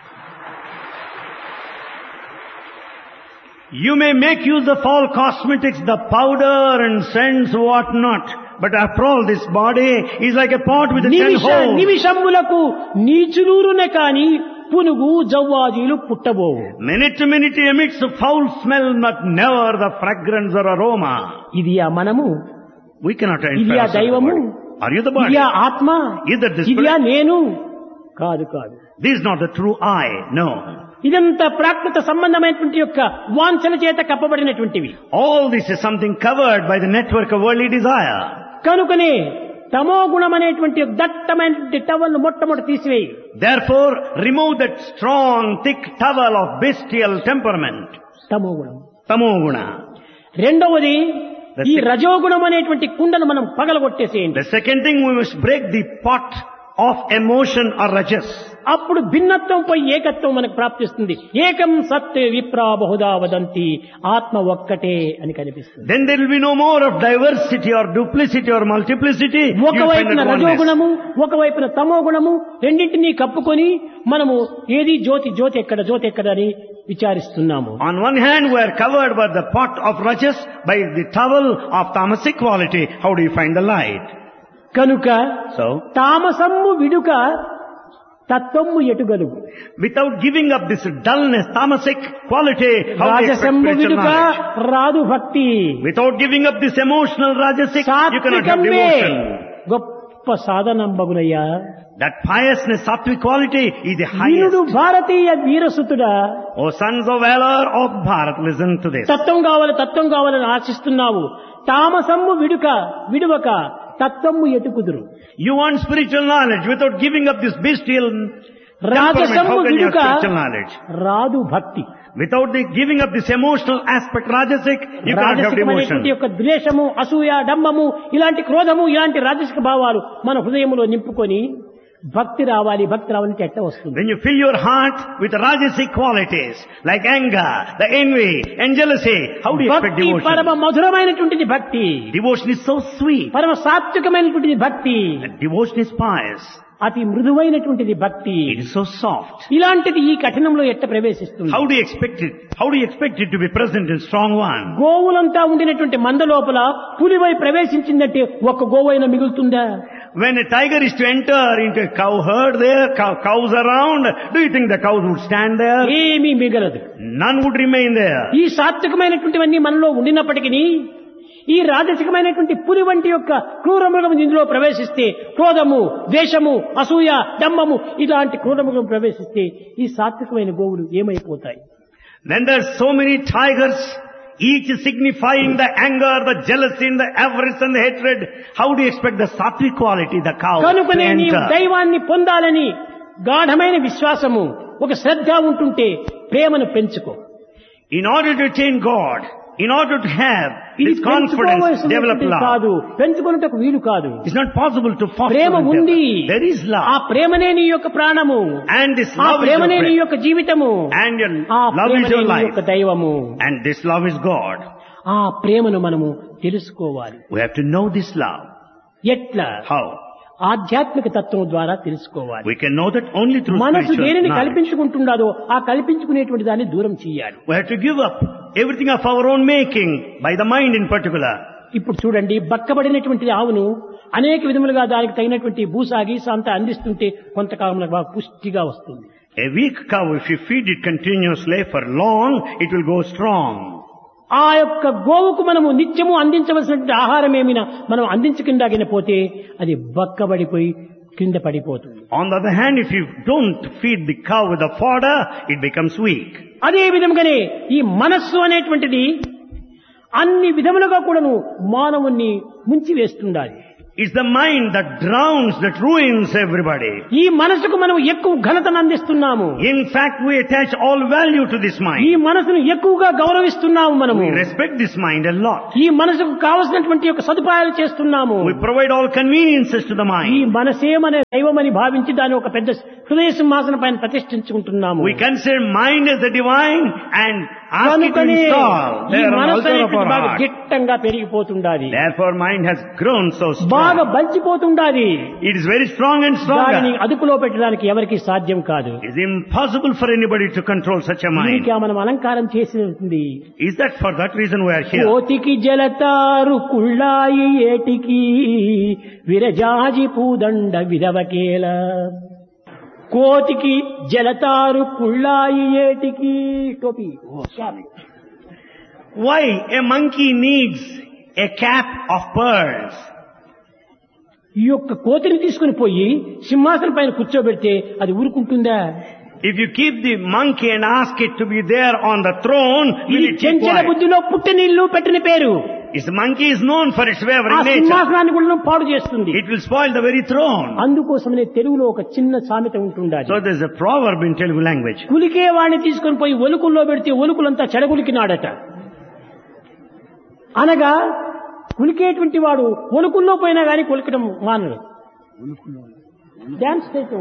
You may make use of all cosmetics, the powder and scents, what not. But after all, this body is like a pot with a ten Nimisha holes. నిమిషములకు నీచులూరునే కాని పునుగు జవ్వాజీలు పుట్టబోవు. Minute to minute emits a foul smell, but never the fragrance or aroma. ఇది ఆ మనము, We cannot ఇది ఆ identify ourselves దైవము, with the body. Are you the ఇది body? ఆ ఆత్మ, Is that the ఇది ఆ spirit? నేను కాదు కాదు. This is not the true I. No. ఇదంతా ప్రాకృత సంబంధమైనటువంటి యొక్క వాంఛల చేత కప్పబడినటువంటివి. All this is something covered by the network of worldly desire. కనుకనే తమో గుణం అనేటువంటి దట్టమైనటువంటి టవల్ మొట్టమొదటి తీసివేయి. Therefore, remove that strong, thick towel of bestial temperament. తమో గుణం. Tamoguna. రెండవది The ఈ sec- రజోగుణం అనేటువంటి కుండను మనం పగలగొట్టేసేయండి. The second thing, we must break the pot of emotion or rajas. అప్పుడు భిన్నత్వం పోయి ఏకత్వం మనకు ప్రాప్తిస్తుంది. ఏకం సత్ విప్రా బహుదా వదంతి, ఆత్మ ఒక్కటే అని కనిపిస్తుంది. Then there will be no more of diversity or duplicity or multiplicity. You will find ఒకవైపున that oneness. రజోగుణము, ఒకవైపున తమో గుణము రెండింటినీ కప్పుకొని మనము ఏది జ్యోతి జ్యోతి ఎక్కడ జ్యోతి ఎక్కడ అని విచారిస్తున్నాము. On one hand, we are covered by the pot of rajas, by the towel of tamasic quality. How do you find the light? కనుక So, తామసమ్ము విడుక తత్వము ఎటుగలుగు, without giving up this dullness, tamasic quality, how do you expect రాజసమ్ము spiritual విడుక knowledge? రాదు భక్తి, Without giving up this emotional rajasic, you cannot have సాత్వికమే devotion. గొప్ప సాధనంబగునయ్యా. That piousness, sattvic quality is the Veerudu highest. Bharatiya వీరసుతుడా, O sons of valor of Bharat, listen to this. తత్వం కావాలి తత్వం కావాలని ఆశిస్తున్నావు. తామసమ్ము విడుక విడువక తత్వము ఎటుకుదురు. You want spiritual knowledge without giving up this bestial temperament. రాజసమ్ము How can you have విడుక spiritual knowledge? రాదు భక్తి. Without the giving up this emotional aspect, rajasic, you cannot have రాజసికమైనటువంటి devotion. యొక్క ద్వేషము, అసూయ, డంబము, ఇలాంటి క్రోధము, ఇలాంటి రాజసిక భావాలు మన హృదయంలో నింపుకొని భక్తి రావాలి, భక్తి రావాలంటే ఎట్ట వస్తుంది? When you fill your heart with rajasic qualities like anger, the envy, and jealousy, how do you expect భక్తి పరమ devotion? మధురమైనటువంటిది భక్తి, Devotion is so sweet. పరమ సాత్వికమైనటువంటిది భక్తి, That devotion is pious. అతి మృదువైనటువంటిది భక్తి. It is so soft. ఇలాంటిది ఈ కఠినంలో ఎట్ట ప్రవేశిస్తుంది? How do you expect it? How do you expect it to be present in strong one? గోవులంతా ఉండినటువంటి మంద లోపల పులివై ప్రవేశించిందంటే ఒక్క గోవైనా మిగులుతుందా? When a tiger is to enter into a cow herd there, cow, cows around, do you think the cows would stand there? ఏమీ మిగలదు. None would remain there. ఈ సాత్వికమైనటువంటివన్నీ మనలో ఉండినప్పటికీ ఈ రాజసికమైనటువంటి పులి వంటి యొక్క క్రూరమృగం ఇందులో ప్రవేశిస్తే, క్రోధము, ద్వేషము, అసూయ, డంబము ఇలాంటి క్రూరమృగం ప్రవేశిస్తే ఈ సాత్వికమైన గోవులు ఏమైపోతాయి? Then there's so many tigers, each signifying the anger, the jealousy, the avarice and the hatred. How do you expect the sattvic quality, the cow, to కనుకనే నీవు enter? దైవాన్ని పొందాలని గాఢమైన విశ్వాసము, ఒక శ్రద్ధ ఉంటుంటే ప్రేమను పెంచుకో. In order to attain God, in order to have ఇది this confidence, develop పెంచుకోవలసినటువంటిది love. కాదు, పెంచుకున్నటకు వీలు కాదు. It's not possible to foster Prema and ఉంది. develop. There is ఆ love. ప్రేమనే నీ యొక్క ప్రాణము, And this ఆ love is your ప్రేమనే నీ breath. యొక్క జీవితము, And your ఆ love is ప్రేమనే your నీ life. యొక్క దైవము. And this love is God. ఆ ప్రేమను మనము తెలుసుకోవాలి. We have to know this love. ఎట్లా? How? ఆధ్యాత్మిక తత్వం ద్వారా తెలుసుకోవాలి. We can know that only through మనసు spiritual దేనిని knowledge. కల్పించుకుంటున్నదో ఆ కల్పించుకునేటువంటి దాన్ని దూరం చేయాలి. We have to give up everything of our own making, by the mind in particular. ఇప్పుడు చూడండి, బక్కబడినటువంటి ఆవును అనేక విధములుగా దానికి తగినటువంటి భూసాగి అంతా అందిస్తుంటే కొంతకాలంలో బాగా పుష్టిగా వస్తుంది. A weak cow, if you feed it continuously for long, it will go strong. ఆ యొక్క గోవుకు మనము నిత్యము అందించవలసినటువంటి ఆహారం ఏమైనా మనం అందించకుండా పోతే అది బక్కబడిపోయి కింద పడిపోతుంది. On the other hand, if you don't feed the cow with the fodder, it becomes weak. అదే విధంగానే ఈ మనస్సు అనేటువంటిది అన్ని విధములుగా కూడాను మానవుణ్ణి ముంచి వేస్తుండాలి. It's the mind that drowns, that ruins everybody. ఈ మనసుకు మనం ఎక్కువ ఘనతను అందిస్తున్నాము. In fact, we attach all value to this ఈ mind. మనసును ఎక్కువగా గౌరవిస్తున్నాము మనము. We respect this mind a lot. ఈ మనసుకు కావలసినటువంటి యొక్క సదుపాయాలు చేస్తున్నాము. We provide all conveniences to the ఈ mind. మనసే మన దైవమని భావించి దాని ఒక పెద్ద హృదయ సింహాసనం పైన ప్రతిష్ఠించుకుంటున్నాము. We consider mind as the divine and ask it to కనుకనే install ఈ there on the మనసు altar of అనేటువంటి our బాగా heart. గిట్టంగా పెరిగిపోతుండాలి, Therefore, mind has grown so బాగా strong. బలిచిపోతుండాలి. It is very strong and దానిని stronger. అదుపులో పెట్టడానికి ఎవరికి సాధ్యం కాదు. It is impossible for anybody to control such a mind. దీనికి మనం అలంకారం చేసినది. Is that for that reason we are here? కోతికి జలతారు కుళ్ళాయి ఏటికి విరజాజి పూదండ విరవకేల. కోతికి జలతారు కుళ్ళాయి ఏటికి టోపీ. Why a monkey needs a cap of pearls? ఈ యొక్క కోతిని తీసుకుని పోయి సింహాసనం పైన కూర్చోబెడితే అది ఊరుకుంటుందా? If you keep the monkey and ask it to be there on the throne, will ఇది it keep చెంచల quiet? బుద్ధిలో పుట్టినిల్లు పెట్టిన పేరు. This monkey is known for its ఆ wavering nature. సింహాసనాన్ని కూడా పాడు చేస్తుంది. It will spoil the very throne. అందుకోసమనే తెలుగులో ఒక చిన్న సామెత ఉంటుండాలి. So there is a proverb in Telugu language. కులికే వాడిని తీసుకొని పోయి ఒలుకుల్లో పెడితే ఒలుకులంతా చెడగులికినాడట. అనగా కులికేటువంటి వాడు ఒలుకుల్లో పోయినా కానీ కొలికడం మానడు. డాన్స్ చేయటం.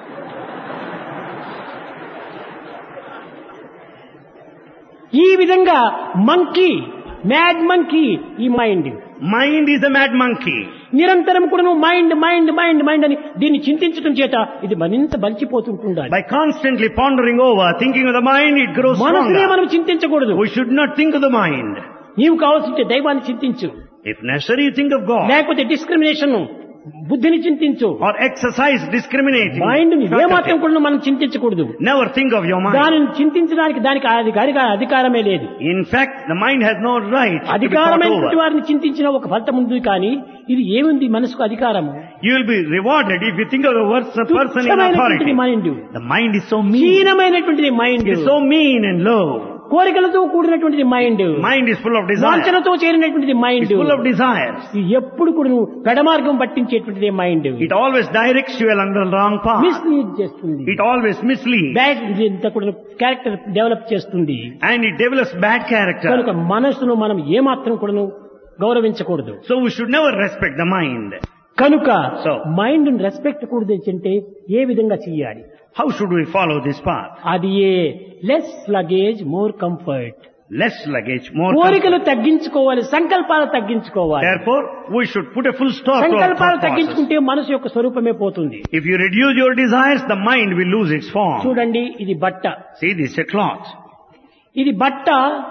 ఈ విధంగా మంకీ, మ్యాడ్ మంకీ ఈ mind. Mind is a mad monkey. నిరంతరం కూడా నువ్వు మైండ్ మైండ్ మైండ్ మైండ్ అని దీన్ని చింతించడం చేత ఇది మరింత బలిచిపోతుంటుండాలి. By constantly pondering over, thinking of the mind, it grows మనసునే stronger. మనం చింతించకూడదు. We should not think of the mind. నీవు కావాల్సింటే దైవాన్ని చింతించు, If necessary, you think of God. లేకపోతే డిస్క్రిమినేషన్ బుద్ధిని చింతించు. Or exercise discriminating. మైండ్ ని faculty. ఏమాత్రం కూడా మనం చింతించకూడదు. Never think of your mind. దానిని చింతించడానికి దానికి అధికారిగా అధికారమే లేదు. In fact, the mind has no right to be thought అధికారమైనటువంటి over. వారిని చింతించిన ఒక ఫలితం ఉంది, కానీ ఇది ఏముంది మనసుకు అధికారము? You will be rewarded if you think of the worst person in authority. తుచ్చమైనటువంటిది mind, The mind is so mean. హీనమైనటువంటిది mind, It is so mean and low. కోరికలతో కూడినటువంటిది mind, Mind is full of desire. వాంఛనతో చేరినటువంటిది It's mind, full of desires. ఎప్పుడు కూడా నువ్వు పెడమార్గం పట్టించేటువంటిది mind. It always directs you along the wrong path. Mislead చేస్తుంది, It always misleads. Bad ఇంత కూడా character develop చేస్తుంది. And it develops bad character. కనుక మనసును మనం ఏమాత్రం కూడా గౌరవించకూడదు. So we should never respect the mind. కనుక So. మైండ్ రెస్పెక్ట్ కూడదు అంటే ఏ విధంగా చెయ్యాలి? How should we follow this path? అది ఏ less luggage more comfort. Less luggage, more కోరికలు comfort. తగ్గించుకోవాలి, సంకల్పాలు తగ్గించుకోవాలి. Therefore, we should put a full stop to our సంకల్పాలు thought process. తగ్గించుకుంటే మనసు యొక్క స్వరూపమే పోతుంది. If you reduce your desires, the mind will lose its form. చూడండి, ఇది బట్ట. See, this is a cloth. ఇది బట్ట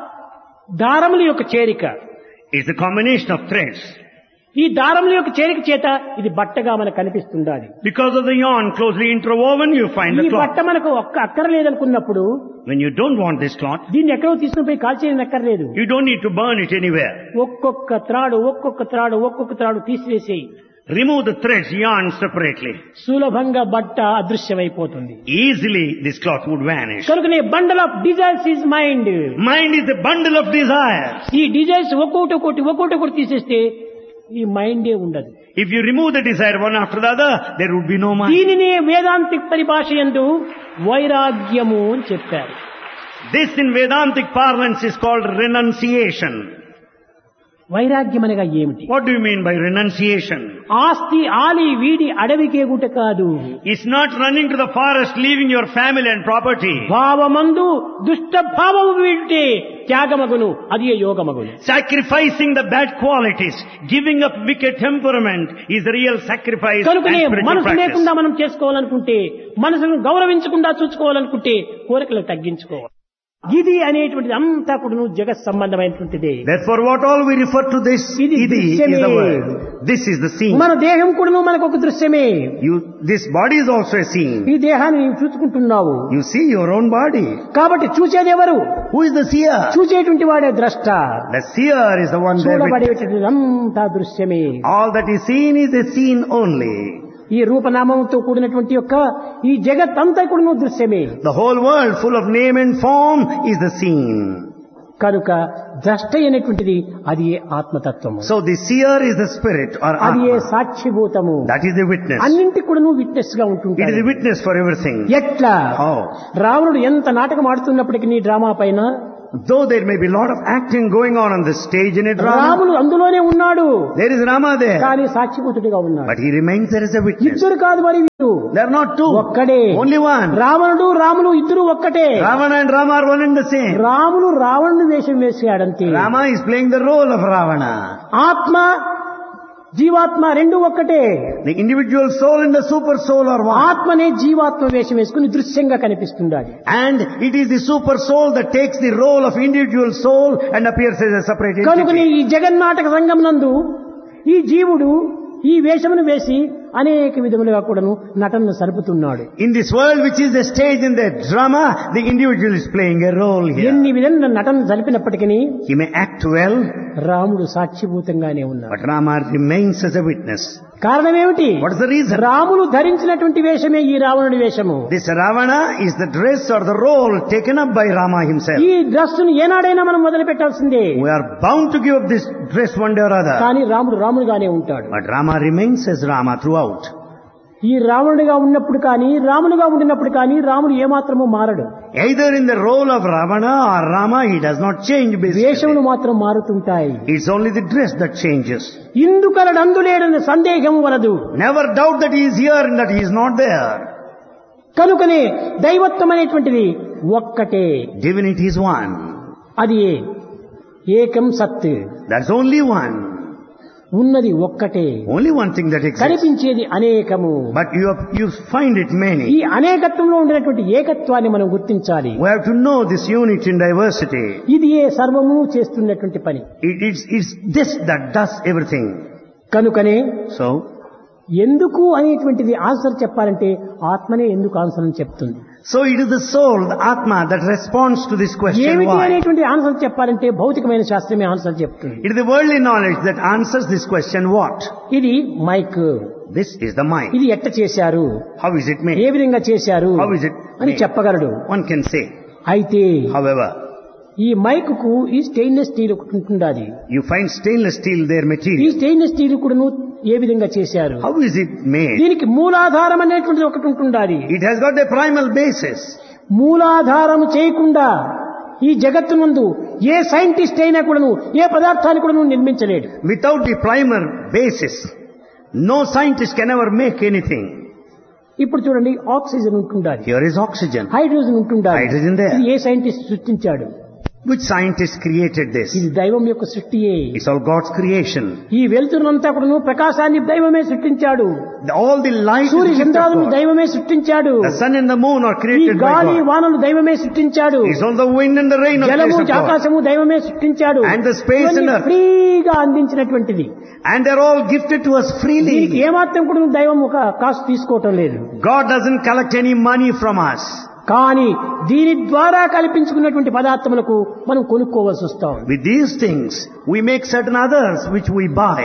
దారముల యొక్క చేరిక. It's a combination of threads. ఈ దారముల యొక్క చేరిక చేత ఇది బట్టగా మనకు కనిపిస్తుండాలి. Because of the yarn closely interwoven, you find ఈ the cloth. బట్ట మనకు ఒక్క అక్కర్లేదనుకున్నప్పుడు When you don't want this cloth, దీన్ని ఎక్కడో తీసుకుని పోయి కాల్చేయని అక్కర్లేదు. you don't need to burn it anywhere. ఒక్కొక్క త్రాడు ఒక్కొక్క త్రాడు ఒక్కొక్క త్రాడు తీసివేసేయి. Remove the threads, yarn separately. సులభంగా బట్ట అదృశ్యమైపోతుంది. Easily this cloth would vanish. కనుకనే bundle of desires is mind. Mind is a bundle of desires. ఈ డిజైర్స్ ఒక్కొక్కటి ఒక్కొక్కటి ఒక్కొక్కటి ఒకటి తీసేస్తే ఈ మైండే ఉండదు. If you remove the desire one after the other, there would be no mind. దీనినే వేదాంతిక్ పరిభాష యందు వైరాగ్యము అని చెప్పారు. This in Vedantic parlance is called renunciation. వైరాగ్యం అనగా ఏమిటి? What do you mean by renunciation? ఆస్తి ఆలి వీడి అడవికేగుట కాదు. It's not running to the forest, leaving your family and property. భావమందు దుష్ట భావము వీడితే త్యాగమగును, అది యోగమగును. Sacrificing the bad qualities, giving up wicked temperament is the real sacrifice and కనుకనే spiritual మనసు practice. లేకుండా మనం చేసుకోవాలనుకుంటే, మనసును గౌరవించకుండా చూసుకోవాలనుకుంటే కోరికలు తగ్గించుకోవాలి. ఇది అనేటువంటిది అంతా కూడా జగత్ సంబంధమైనటువంటిది. Therefore, what all we refer to this, ఇది idi is దృశ్యమే. the word. This is the scene. మన దేహం కూడా మనకు ఒక దృశ్యమే. You, this body is also a scene. ఈ దేహాన్ని నీవు చూసుకుంటున్నావు. You see your own body. కాబట్టి చూసేది ఎవరు? Who is the seer? చూసేటువంటి వాడే ద్రష్ట. The seer is the one there. with- చూడబడేటువంటిది అంతా దృశ్యమే. All that is seen is a scene only. ఈ రూపనామంతో కూడినటువంటి యొక్క ఈ జగత్ అంతా కూడా దృశ్యమే. The whole world full of name and form is the scene. కనుక ద్రష్ట అయినటువంటిది అది ఏ ఆత్మతత్వము. So the seer is the spirit or అది ఏ Atma. సాక్షిభూతము. That is the witness. అన్నింటి కూడా నువ్వు విట్నెస్ గా It is ఉంటుంటాడు. the witness for everything. ఎట్లా How? రావణుడు ఎంత నాటకం ఆడుతున్నప్పటికీ నీ డ్రామా పైన Though there may be a lot of acting going on on the stage in a drama, రాముడు అందులోనే ఉన్నాడు, there is Rama there. కానీ సాక్షిభూతుడిగా ఉన్నాడు. But he remains there as a witness. ఇద్దరు కాదు మరి వీరు, They are not two. ఒక్కడే. Only one. రావణుడు రాములు ఇద్దరు ఒక్కటే. Ravana and Rama are one and the same. రాముడు రావణుడు వేషం వేసాడంతే. Rama is playing the role of Ravana. ఆత్మ జీవాత్మ రెండు ఒక్కటే. The individual soul and the super soul are one. ఆత్మనే జీవాత్మ వేషం వేసుకుని దృశ్యంగా కనిపిస్తుండాలి. And it is the super soul that takes the role of individual soul and appears as a separate కనుకనే entity. ఈ జగన్నాటక రంగం నందు ఈ జీవుడు ఈ వేషమును వేసి అనేక విధములుగా కూడాను నటనను సరుపుతున్నాడు. In this world which is the stage in the drama, the individual is playing a role here. ఎన్ని విధంగా నటన జరిపినప్పటికీ He may act well, రాముడు సాక్షిభూతంగానే ఉన్నాడు. but Rama remains as a witness. కారణం ఏమిటి? What is the reason? Ramulu ధరించినటువంటి వేషమే ఈ రావణుడి వేషము. This Ravana is the dress or the role taken up by Rama himself. ఈ డ్రెస్సును ఏనాడైనా మనం మొదలు పెట్టాల్సిందే. We are bound to give up this dress one day or other. కానీ రాముడు రాముడుగానే ఉంటాడు. But Rama remains as Rama throughout. ఈ రావణుడిగా ఉన్నప్పుడు కానీ రాముడుగా ఉండినప్పుడు కానీ రాముడు ఏమాత్రము మారడు. Either in the role of Ravana or Rama, he does not change basically. వేషములు మాత్రం మారుతుంటాయి. It's only the dress that changes. ఇందుకలడు అందులేడని సందేహం వలదు. Never doubt that he is here and that he is not there. కనుకనే దైవత్వం అనేటువంటిది ఒక్కటే. Divinity is one. అది ఏకం సత్. That's only one. ఉన్నది ఒక్కటే. Only one thing that exists. కనిపించేది అనేకము. But you have, you find it ఈ many. అనేకత్వంలో ఉండేటువంటి ఏకత్వాన్ని మనం గుర్తించాలి. We have to know this unity in diversity. ఇది ఏ సర్వము చేస్తున్నటువంటి పని. It, it's, it's this that does everything. కనుకనే So, ఎందుకు అనేటువంటిది ఆన్సర్ చెప్పాలంటే ఆత్మనే ఎందుకు ఆన్సర్ అని చెప్తుంది. so it is the soul, the Atma, that responds to this question ఏమిటి why. అనేటువంటి ఆన్సర్ చెప్పాలంటే భౌతికమైన శాస్త్రమే ఆన్సర్ చెప్తుంది. It is the worldly knowledge that answers this question what. ఇది mic, This is the mind. ఇది ఎట్ట చేశారు, How is it A made? విధంగా చేశారు How is it అని made? చెప్పగలడు. One can say. అయితే However, ఈ మైక్ కు ఈ స్టెయిన్లెస్ స్టీల్ ఒకటి ఉంటుండాలి. you find stainless steel their ఈ material. స్టెయిన్లెస్ స్టీల్ కూడాను ఏ విధంగా చేశారు. How is it made? దీనికి మూలాధారం అనేటువంటిది ఒకటి ఉంటుండాలి. It has got a primal basis. మూలాధారం చేయకుండా ఈ జగత్తునందు ఏ సైంటిస్ట్ అయినా కూడాను ఏ పదార్థాన్ని కూడాను నిర్మించలేడు. Without the primal basis, no scientist can ever make anything. ఇప్పుడు చూడండి, ఆక్సిజన్ ఉంటుండాలి, Here is oxygen. హైడ్రోజన్ ఉంటుండాలి. Hydrogen there. ఇది ఏ సైంటిస్ట్ సృష్టించాడు? Which scientist created this? ఇది దైవం యొక్క సృష్టియే. It's all God's creation. ఈ వెలుతురునంతా కూడాను ప్రకాశాన్ని దైవమే సృష్టించాడు. The- All the light Surya is the gift of చంద్రాలను God. దైవమే సృష్టించాడు. The sun and the moon are ఈ created by గాలి God. వానలు దైవమే సృష్టించాడు. It's all the wind and the rain of జలము creation of God. ఆకాశము దైవమే సృష్టించాడు. And the space ఇవన్నీ and earth. ఫ్రీగా అందించినటువంటిది. And they're all gifted to us దీనికి freely. ఏమాత్రం కూడా దైవం ఒక కాస్ట్ తీసుకోవటం లేదు. God doesn't collect any money from us. కానీ దీని ద్వారా కల్పించుకున్నటువంటి పదార్థములకు మనం కొనుక్కోవాల్సి వస్తాం. With these things, we make certain others which we buy.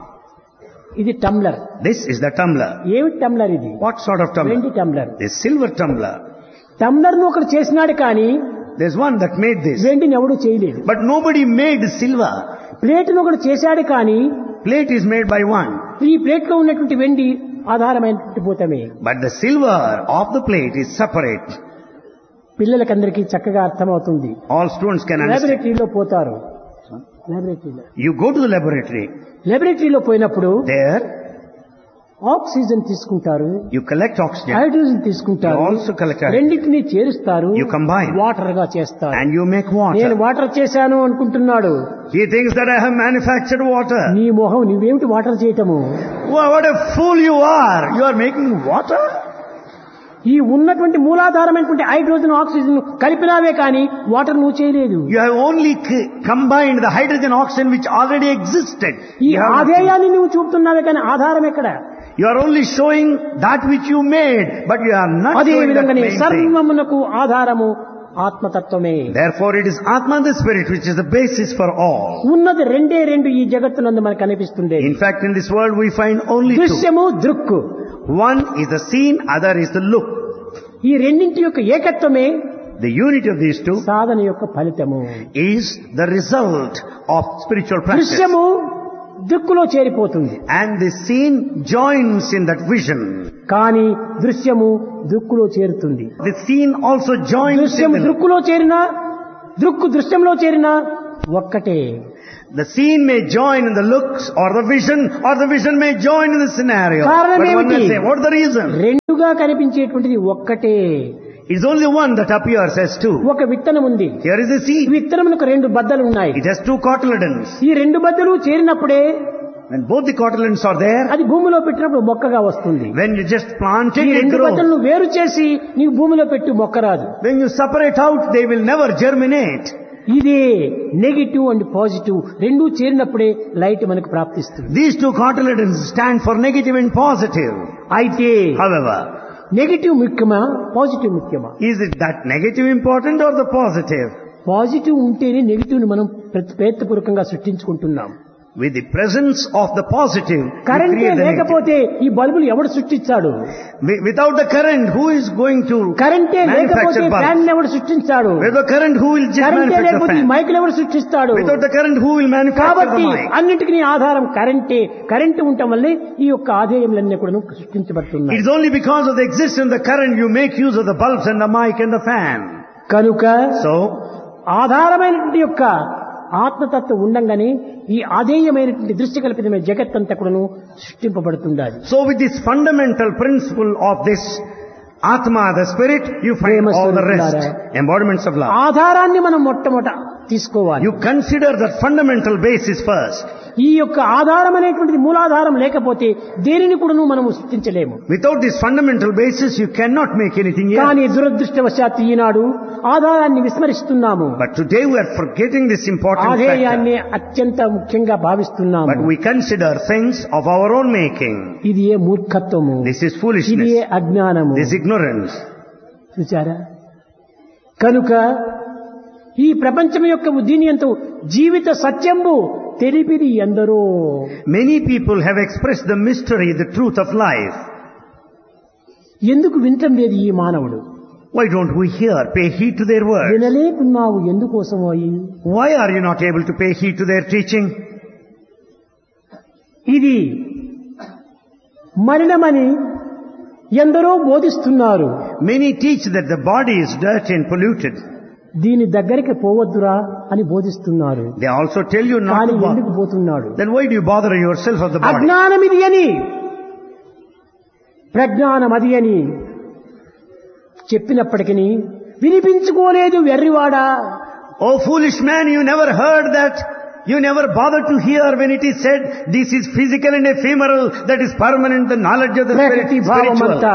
ఇది tumbler. This is the tumbler. ఏమిటి టంబ్లర్ ఇది? What sort of వెండి tumbler? Tumbler. This silver tumbler. Tumbler ను ఒకడు చేసినాడు కానీ There's one that made this. వెండిని ఎవడు చేయలేదు. But nobody made silver. Plate ను ఒకడు చేశాడు కానీ Plate is made by one. ఈ ప్లేట్ లో ఉన్నటువంటి వెండి ఆధారమైనటువంటి భూతమే. But the silver of the plate is separate. పిల్లలకందరికీ చక్కగా అర్థమవుతుంది. All students can understand. లాబొరేటరీలో పోతారు. లాబొరేటరీలో You go to the laboratory. లాబొరేటరీలో పోయినప్పుడు There, ఆక్సిజన్ తీసుకుంటారు, you collect oxygen. హైడ్రోజన్ తీసుకుంటారు, You also collect hydrogen. రెండింటినీ చేరుస్తారు, You combine. వాటర్ గా చేస్తారు. And you make నేను water. వాటర్ చేశాను అనుకుంటున్నాడు. He thinks that I have manufactured water. నీ మొహం నువ్వేమిటి వాటర్ చేయటము? Wow, what a fool you are. You are making water? ఈ ఉన్నటువంటి మూలాధారమైనటువంటి హైడ్రోజన్ ఆక్సిజన్ కలిపినావే కానీ వాటర్ నువ్వు చేయలేదు. You have only c- combined the hydrogen oxygen which already existed. ఈ You have- ఆధేయాన్ని నువ్వు చూపుతున్నావే కానీ ఆధారం ఎక్కడ? You are only showing that which you made, but you are not అదే showing that విధంగానే main thing. సర్వమునకు ఆధారము ఆత్మతత్వమే. Therefore it is Atma the Spirit which is the basis for all. ఉన్నది రెండే రెండు ఈ జగత్తునందు మనకు కనిపిస్తుంది. In fact, in this world we find only two. దృశ్యము దృక్కు. One is the seen, other is the look. ఈ రెండింటి యొక్క ఏకత్వమే the unity of these two సాధన యొక్క ఫలితము. is the result of spiritual practice. దృశ్యము దిక్కులో చేరిపోతుంది, And the scene joins in that vision. కానీ దృశ్యము దిక్కులో చేరుతుంది. The scene also joins in దృశ్యము the... దృక్కులో చేరినా దృక్కు దృశ్యంలో చేరినా ఒక్కటే. The scene may join in the looks or the vision, or the vision may join in the scenario. కారణం But one ఏమిటి? may say, what is the reason? రెండుగా కనిపించేటువంటిది ఒక్కటే. It's only one that appears as two. ఒక విత్తనం ఉంది, Here is a seed. విత్తనమునకు రెండు బద్దలు ఉన్నాయి. It has two cotyledons. ఈ రెండు బద్దలు చేరినప్పుడే When both the cotyledons are there, అది భూమిలో పెట్టినప్పుడు మొక్కగా వస్తుంది. when you just plant it, ఈ it రెండు grows. బద్దలను వేరు చేసి నీవు భూమిలో పెట్టు మొక్క రాదు. When you separate out, they will never germinate. ఇదే నెగిటివ్ అండ్ పాజిటివ్ రెండు చేరినప్పుడే లైట్ మనకు ప్రాప్తిస్తుంది. These two cotyledons stand for negative and positive. అయితే However, నెగిటివ్ ముఖ్యమా పాజిటివ్ ముఖ్యమా? is it that negative important or the positive? Positive ఉంటేనే negative ని మనం ప్రతి- ప్రయత్నపూర్వకంగా సృష్టించుకుంటున్నాం. With the presence of the positive, you కరెంటే create the negative. లేకపోతే ఈ బల్బులు ఎవడు సృష్టించాడు? Wi- Without the current, who is going to కరెంటే లేకపోతే manufacture ఫ్యాన్ bulbs? ఎవడు సృష్టించాడు? Without the current, who will just కరెంటే manufacture లేకపోతే ఈ fan? మైకులు ఎవడు సృష్టిస్తాడు? Without the current, who will manufacture the కాబట్టి mic? అన్నింటికి ఆధారం కరెంటే. కరెంటు ఉండటం వల్లే ఈ యొక్క ఆదాయములన్నీ కూడా సృష్టించబడుతున్నాయి. It is only because of the existence of the current you make use of the bulbs and the mic and the fan. కనుక So, ఆధారమైనటువంటి యొక్క ఆత్మతత్వం ఉండంగానే ఈ ఆధేయమైనటువంటి దృష్టికల్పితమైన జగత్తంతా కూడాను సృష్టింపబడుతుండాలి. so with this fundamental principle of this Atma, the spirit, you find Prema all the rest, Swarupulara. embodiments of love. ఆధారాన్ని మనం మొట్టమొదట తీసుకోవాలి. You consider that fundamental basis first. ఈ యొక్క ఆధారం అనేటువంటిది మూలాధారం లేకపోతే దేనిని కూడాను మనం సృష్టించలేము. Without this fundamental basis, you cannot make anything else. కానీ దురదృష్టవశాత్తు ఈనాడు ఆధారాన్ని విస్మరిస్తున్నాము. But today we are forgetting this important factor. ఆధేయాన్ని అత్యంత ముఖ్యంగా భావిస్తున్నాము. But we consider things of our own making. ఇది ఏ మూర్ఖత్వము, This is ఇది foolishness. ఏ అజ్ఞానము. This is ignorance. చూచారా? కనుక ఈ ప్రపంచం యొక్క దీని ఎంతో జీవిత సత్యంబు తెలిపిది ఎందరో. Many people have expressed the mystery, the truth of life. ఎందుకు వినటం లేదు ఈ మానవుడు? Why don't we hear, pay heed to their words? వినలేకున్నావు ఎందుకోసమో అయి? Why are you not able to pay heed to their teaching? ఇది మలినమని ఎందరో బోధిస్తున్నారు. Many teach that the body is dirty and polluted. దీని దగ్గరికి పోవద్దురా అని బోధిస్తున్నారు. They also tell you not కానీ to ఎందుకు bother. పోతున్నాడు? Then why do you bother yourself of the body? అజ్ఞానం ఇది అని ప్రజ్ఞానం అది అని చెప్పినప్పటికీ వినిపించుకోలేదు వెర్రివాడా. Oh foolish man, you never heard that. You never bothered to hear when it is said, this is physical and ephemeral, that is permanent, the knowledge of the spirit, ప్రకృతి spiritual. భావమంతా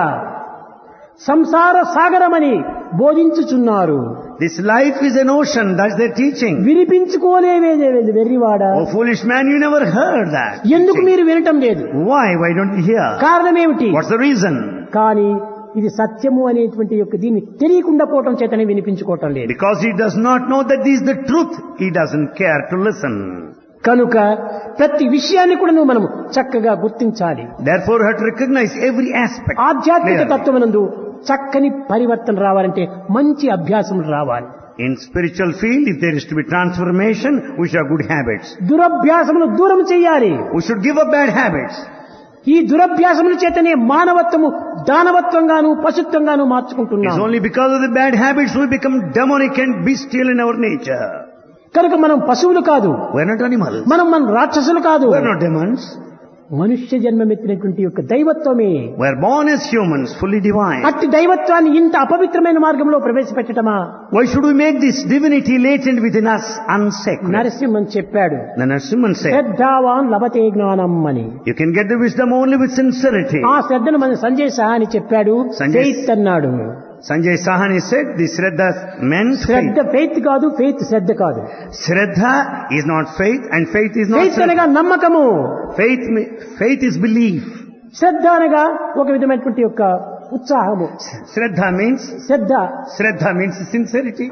సంసార సాగరమని బోధించుచున్నారు. This life is an ocean, that's their teaching. వినిపించుకోలేవేదే వెర్రివాడా. Oh foolish man, you never heard that. ఎందుకు teaching. మీరు వినటం లేదు? Why? Why don't you hear? కారణం ఏమిటి? What's the reason? కానీ ఇది సత్యము అనేటువంటి యొక్క దీన్ని తెలియకుండా పోవటం చేతనే వినిపించుకోవటం లేదు. Because he does not know that this is the truth, he doesn't care to listen. కనుక ప్రతి విషయాన్ని కూడా నువ్వు మనము చక్కగా గుర్తించాలి. Therefore you have to recognize every aspect. ఆధ్యాత్మిక clearly. తత్వమునందు చక్కని పరివర్తన రావాలంటే మంచి అభ్యాసం రావాలి. In spiritual field, if there is to be transformation, we should have good habits. దురభ్యాసమును దూరం చేయాలి. We should give up bad habits. ఈ దురభ్యాసముల చేతనే మానవత్వము దానవత్వంగాను పశుత్వంగాను It's మార్చుకుంటున్నాం. only because of the bad habits we become demonic and bestial in our nature. కనుక మనం పశువులు కాదు, We're not animals. మనం మన రాక్షసులు కాదు. We're not demons. మనుష్య జన్మమెత్తినటువంటి యొక్క దైవత్వమే. We're born as humans, fully divine. అట్టి దైవత్వాన్ని ఇంత అపవిత్రమైన మార్గంలో ప్రవేశపెట్టడమా? Why should we make this divinity latent within us unsacred? Narasimhan చెప్పాడు, The Narasimhan said, శ్రద్ధావాన్ లభతే జ్ఞానం అని. you can get the wisdom only with sincerity. ఆ శ్రద్ధను మన సంజయ్ సహాని చెప్పాడు, సంజయ్ ఫెయిత్ అన్నాడు. Sanjay Sahani said, this Shraddha meant Shraddha faith. Faith కాదు, ఫెయిత్ శ్రద్ధ కాదు. Shraddha is not faith and faith is not faith Shraddha. అనగా నమ్మకము, Faith, me- faith is belief. శ్రద్ధ అనగా ఒక విధమైనటువంటి యొక్క ఉత్సాహము. Shraddha means, శ్రద్ధ Shraddha means sincerity,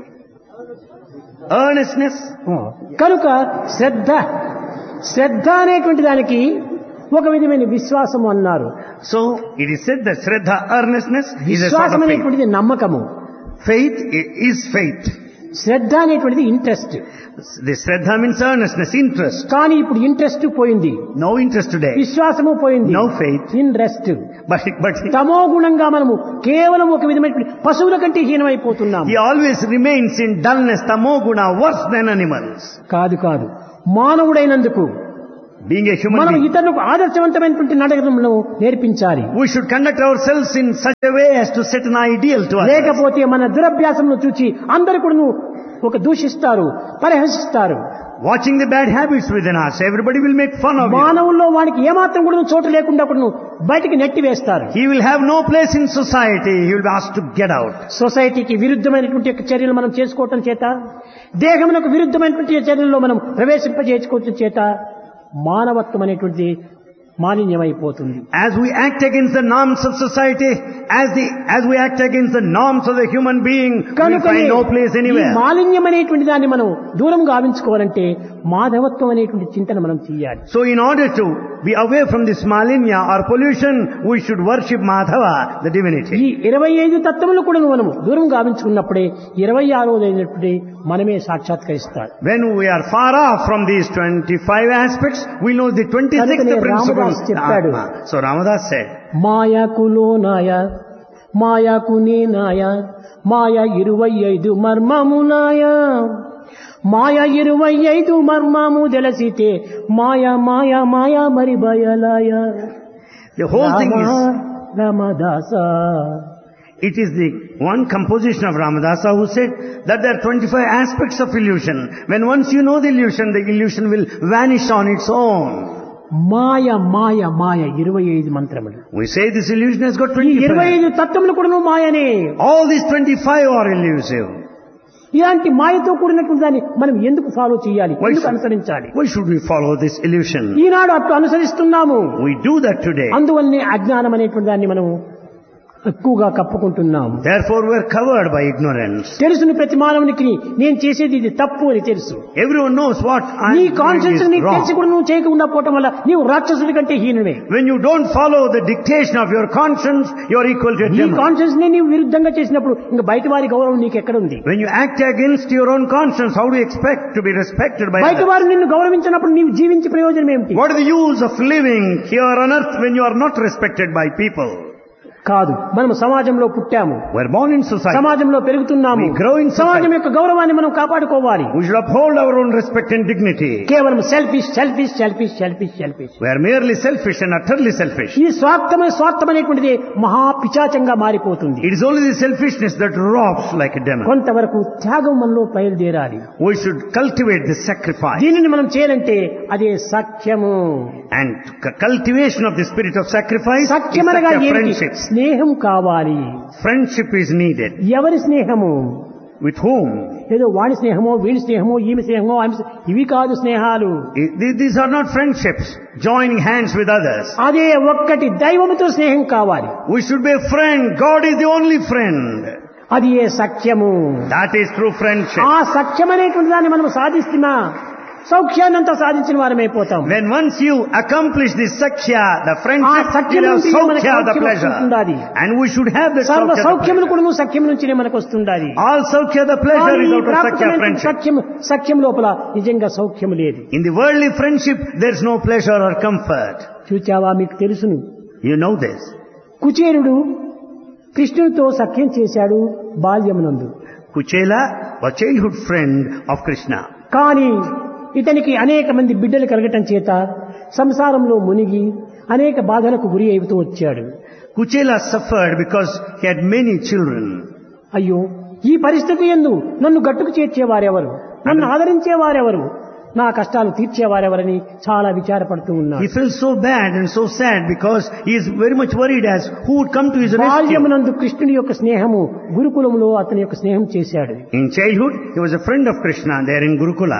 earnestness. కనుక శ్రద్ధ శ్రద్ధ అనేటువంటి దానికి ఒక విధమైన విశ్వాసము అన్నారు. So, it is said that Shraddha, earnestness, is a sort విశ్వాసం of faith. అనేటువంటిది నమ్మకము. Faith i- is faith. శ్రద్ధ అనేటువంటిది interest. The Shraddha means earnestness, interest. కానీ ఇప్పుడు ఇంట్రెస్ట్ పోయింది, No interest today. విశ్వాసము పోయింది, No faith. Interest. But, but he, తమో గుణంగా మనము కేవలం ఒక విధమైన పశువుల కంటే హీనమైపోతున్నాం. he always remains in dullness, tamoguna, worse than animals. కాదు కాదు, మానవుడైనందుకు Being a human మనం being, ఇతరులకు ఆదర్శవంతమైనటువంటి నడకలను నేర్పించాలి. we should conduct ourselves in such a way as to set an ideal to others. లేకపోతే మన దురభ్యాసమును చూచి అందరు కూడా ఒక దూషిస్తారు, పరిహసిస్తారు. Watching the bad habits within us, everybody will make fun of you. మానవుల్లో వానికి ఏమాత్రం కూడా చోటు లేకుండా కూడా బయటికి నెట్టి వేస్తారు. He will have no place in society. He will be asked to get out. సొసైటీకి విరుద్ధమైనటువంటి యొక్క చర్యలు మనం చేసుకోవటం చేత, దేహమునకు విరుద్ధమైనటువంటి చర్యల్లో మనం ప్రవేశింపజేసుకోవటం చేత మానవత్వం అనేటువంటిది మాలిన్యమైపోతుంది. As we act against the norms of society, as the as we act against the norms of the human being, we కనుకనే find no place ఈ anywhere. మాలిన్యం అనేటువంటి దాన్ని మనం దూరం గావించుకోవాలంటే మాధవత్వం అనేటువంటి చింతన మనం చేయాలి. So in order to be away from this malinya or pollution, we should worship Madhava, the ఈ divinity. ఇరవై ఐదు తత్వములు కూడా మనము దూరం గావించుకున్నప్పుడే ఇరవై ఆరోదైనటువంటి మనమే సాక్షాత్కరిస్తాడు. When we are far off from these twenty-five aspects, we know the twenty-sixth కనుకనే principle. రామదాస్ చెప్పాడు, Atma. So Ramadas said, మాయాకులో నాయ మాయాకు నేనాయ మాయ ఇరవై ఐదు మర్మమునాయ మాయ ఇరవై ఐదు మర్మము తెలిసితే మాయ మాయ మాయ మరి బయలాయ. the whole thing is, Ramadasa. it is the one composition of Ramadasa who said that there are twenty-five aspects of illusion. When once you know the illusion, the illusion will vanish on its own. మాయ మాయ మాయ ఇరవై ఐదు మంత్రములు. We say this illusion has got ఈ ఇరవై twenty-five. ఐదు తత్వములు కూడా మాయనే. All these twenty-five are elusive. ఇలాంటి మాయతో కూడినటువంటి దాన్ని మనం ఎందుకు ఫాలో చేయాలి, Why ఎందుకు should- అనుసరించాలి? Why should we follow this illusion? ఈనాడు అట్లా అనుసరిస్తున్నాము. We do that today. అందువల్లనే అజ్ఞానం అనేటువంటి దాన్ని మనం ఎక్కువగా కప్పుకుంటున్నాము. Therefore we are covered by ignorance. తెలుసుని ప్రతి మానవునికి నేను చేసేది ఇది తప్పు అని తెలుసు. Everyone knows what I నీ am కాన్షియన్స్ doing is నీకు తెలిసి wrong. కూడా నువ్వు చేయకుండా పోవటం వల్ల నీవు రాక్షసుడి కంటే హీనుడే. When you don't follow the dictation of your conscience, you are equal to a నీ demon. కాన్షియన్స్ ని నీవు విరుద్ధంగా చేసినప్పుడు ఇంకా బయట వారి గౌరవం నీకు ఎక్కడ ఉంది? When you act against your own conscience, how do you expect to be respected by బయట others? వారు నిన్ను గౌరవించినప్పుడు నీవు జీవించే ప్రయోజనం ఏమిటి? What is the use of living here on earth when you are not respected by people? కాదు, మనం సమాజంలో పుట్టాము, We are born in society. సమాజంలో పెరుగుతున్నాము. We grow in society. సమాజం యొక్క గౌరవాన్ని మనం కాపాడుకోవాలి. We should uphold our own respect and dignity. కేవలం selfish selfish selfish selfish selfish We are merely selfish and utterly selfish. ఈ స్వార్థమైన స్వార్థం అనేటువంటిది మహా పిచాచంగా మారిపోతుంది. It is only the selfishness that robs like a demon. కొంతవరకు త్యాగం మనలో బయలుదేరాలి. We should cultivate the sacrifice. దీనిని మనం చేయాలంటే అదే సఖ్యము. And c- cultivation of the spirit of sacrifice is సఖ్యమనగా such a ఏమిటి? friendship. స్నేహం కావాలి. Friendship is needed. ఎవరి స్నేహము? With whom? ఏదో వాడి స్నేహమో వీడి స్నేహమో ఈమె స్నేహమో ఆమె స్నేహమో, ఇవి కాదు స్నేహాలు. I- th- These are not friendships, joining hands with others. అదే ఒక్కటి దైవముతో స్నేహం కావాలి. We should be a friend. God is the only friend. అది ఏ సఖ్యము. That is true friendship. ఆ సఖ్యం అనేటువంటి దాన్ని మనం సాధిస్తున్నా సౌఖ్యాన్నంతా సాధించిన వారమైపోతాం. When once you accomplish this sakhya, the ఆ friendship, సఖ్యం you have నుంచి మనకు saukhya, the Soukhyam pleasure. వస్తుండాలి. And we should have the సర్వ saukhya, the సౌఖ్యములు pleasure. కూడా సఖ్యం నుంచినే మనకు వస్తుండాలి. All saukhya, the pleasure కానీ is ఈ out of sakhya ప్రాకృతమైన friendship. సఖ్యం సఖ్యం లోపల నిజంగా సౌఖ్యం లేదు. In the worldly friendship, there is no pleasure or comfort. చూచావా, మీకు తెలుసును. You know this. కుచేరుడు కృష్ణుడితో సఖ్యం చేశాడు బాల్యమునందు. Kuchela was childhood friend of Krishna. కానీ ఇతనికి అనేక మంది బిడ్డలు కలగటం చేత సంసారంలో మునిగి అనేక బాధలకు గురి అవుతూ వచ్చాడు. Kuchela suffered because he had many children. అయ్యో, ఈ పరిస్థితి యందు నన్ను గట్టుకు చేర్చేవారెవరు, నన్ను ఆదరించేవారెవరు, నా కష్టాలు తీర్చేవారెవరని చాలా విచారపడుతూ ఉన్నాడు. He felt so bad and so sad because he is very much worried as who would come to his rescue. బాల్యమునందు కృష్ణుడి యొక్క స్నేహము గురుకులములో అతని యొక్క స్నేహం చేశాడు. In childhood, he was a friend of Krishna there in Gurukula.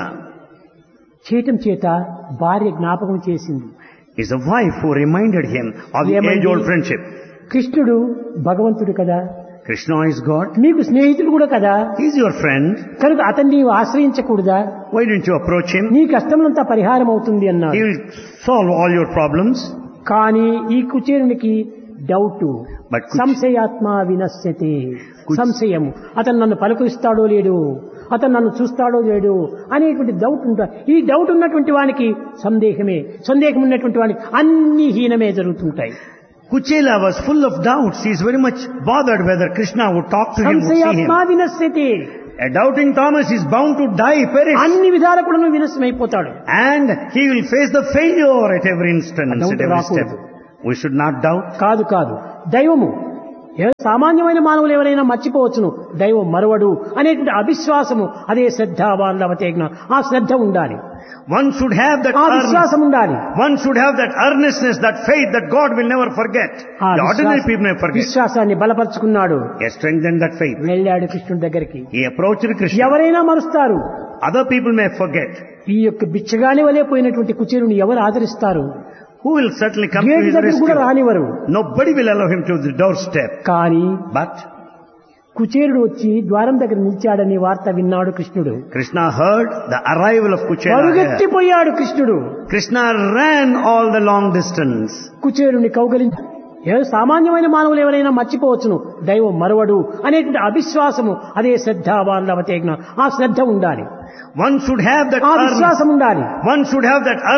చేయటం చేత భార్య జ్ఞాపకం చేసింది. It's a wife who reminded him of the ఏమండి? age-old friendship. కృష్ణుడు భగవంతుడు కదా, Krishna is God. మీకు స్నేహితుడు కూడా కదా, He's your friend. కనుక అతన్ని నీవు ఆశ్రయించకూడదా? Why didn't you approach him? నీ కష్టములంతా పరిహారం అవుతుంది He అన్నాడు. will solve all your problems. కానీ ఈ కుచేరునికి డౌట్, But కుచ్- సంశయాత్మ వినశ్యతి, సంశయం, అతను నన్ను పలుకరిస్తాడో లేడు, అతను నన్ను చూస్తాడో లేడు అనేటువంటి డౌట్ ఉంటా. ఈ డౌట్ ఉన్నటువంటి వానికి సందేహమే, సందేహం ఉన్నటువంటి వానికి అన్ని హీనమే జరుగుతుంటాయి. Kuchela was full of doubts. He is very much bothered whether Krishna would talk to him, would see him. సంశయాత్మ వినశ్యతి, A doubting Thomas is bound to die, perish. అన్ని విధాల కూడా వినశ్యమైపోతాడు. And he will face the failure at every instant, A doubt at every step. రాకూడదు. We should not doubt. కాదు కాదు దైవము ఏ సామాన్యమైన మానవులు ఎవరైనా మర్చిపోవచ్చును, దైవం మరవడు అనేటువంటి అవిశ్వాసము, అదే శ్రద్ధ వాళ్ళవతే జ్ఞానం. ఆ శ్రద్ధ ఉండాలి, One should have that ఆ earnest, విశ్వాసం ఉండాలి. one should have that earnestness, that faith that God will never forget. ఆ The ordinary విశ్వాస- people may forget. విశ్వాసాన్ని బలపరుచుకున్నాడు. He has strengthened that faith. వెళ్ళాడు కృష్ణుడి దగ్గరికి. He approached Krishna. ఎవరైనా మరుస్తారు, Other people may forget. ఈ యొక్క బిచ్చగాని వలె పోయినటువంటి కుచేరుని ఎవరు ఆదరిస్తారు? Who will certainly come to gate his దగ్గర కూడా rescue? రానివ్వరు. Nobody will allow him to the doorstep. కానీ But కుచేరుడు వచ్చి ద్వారం దగ్గర నిలిచాడని వార్త విన్నాడు కృష్ణుడు. Krishna heard the arrival of Kuchela here. పరుగెత్తిపోయాడు కృష్ణుడు. Krishna ran all the long distance. కుచేరుని కౌగలించి, ఏ సామాన్యమైన మానవులు ఎవరైనా మర్చిపోవచ్చును, దైవం మరవడు అనేటువంటి అవిశ్వాసము, అదే శ్రద్ధ వాళ్ళవతే జ్ఞానం. ఆ శ్రద్ధ ఉండాలి, One should have that ఆ earnest, విశ్వాసం ఉండాలి. one should have that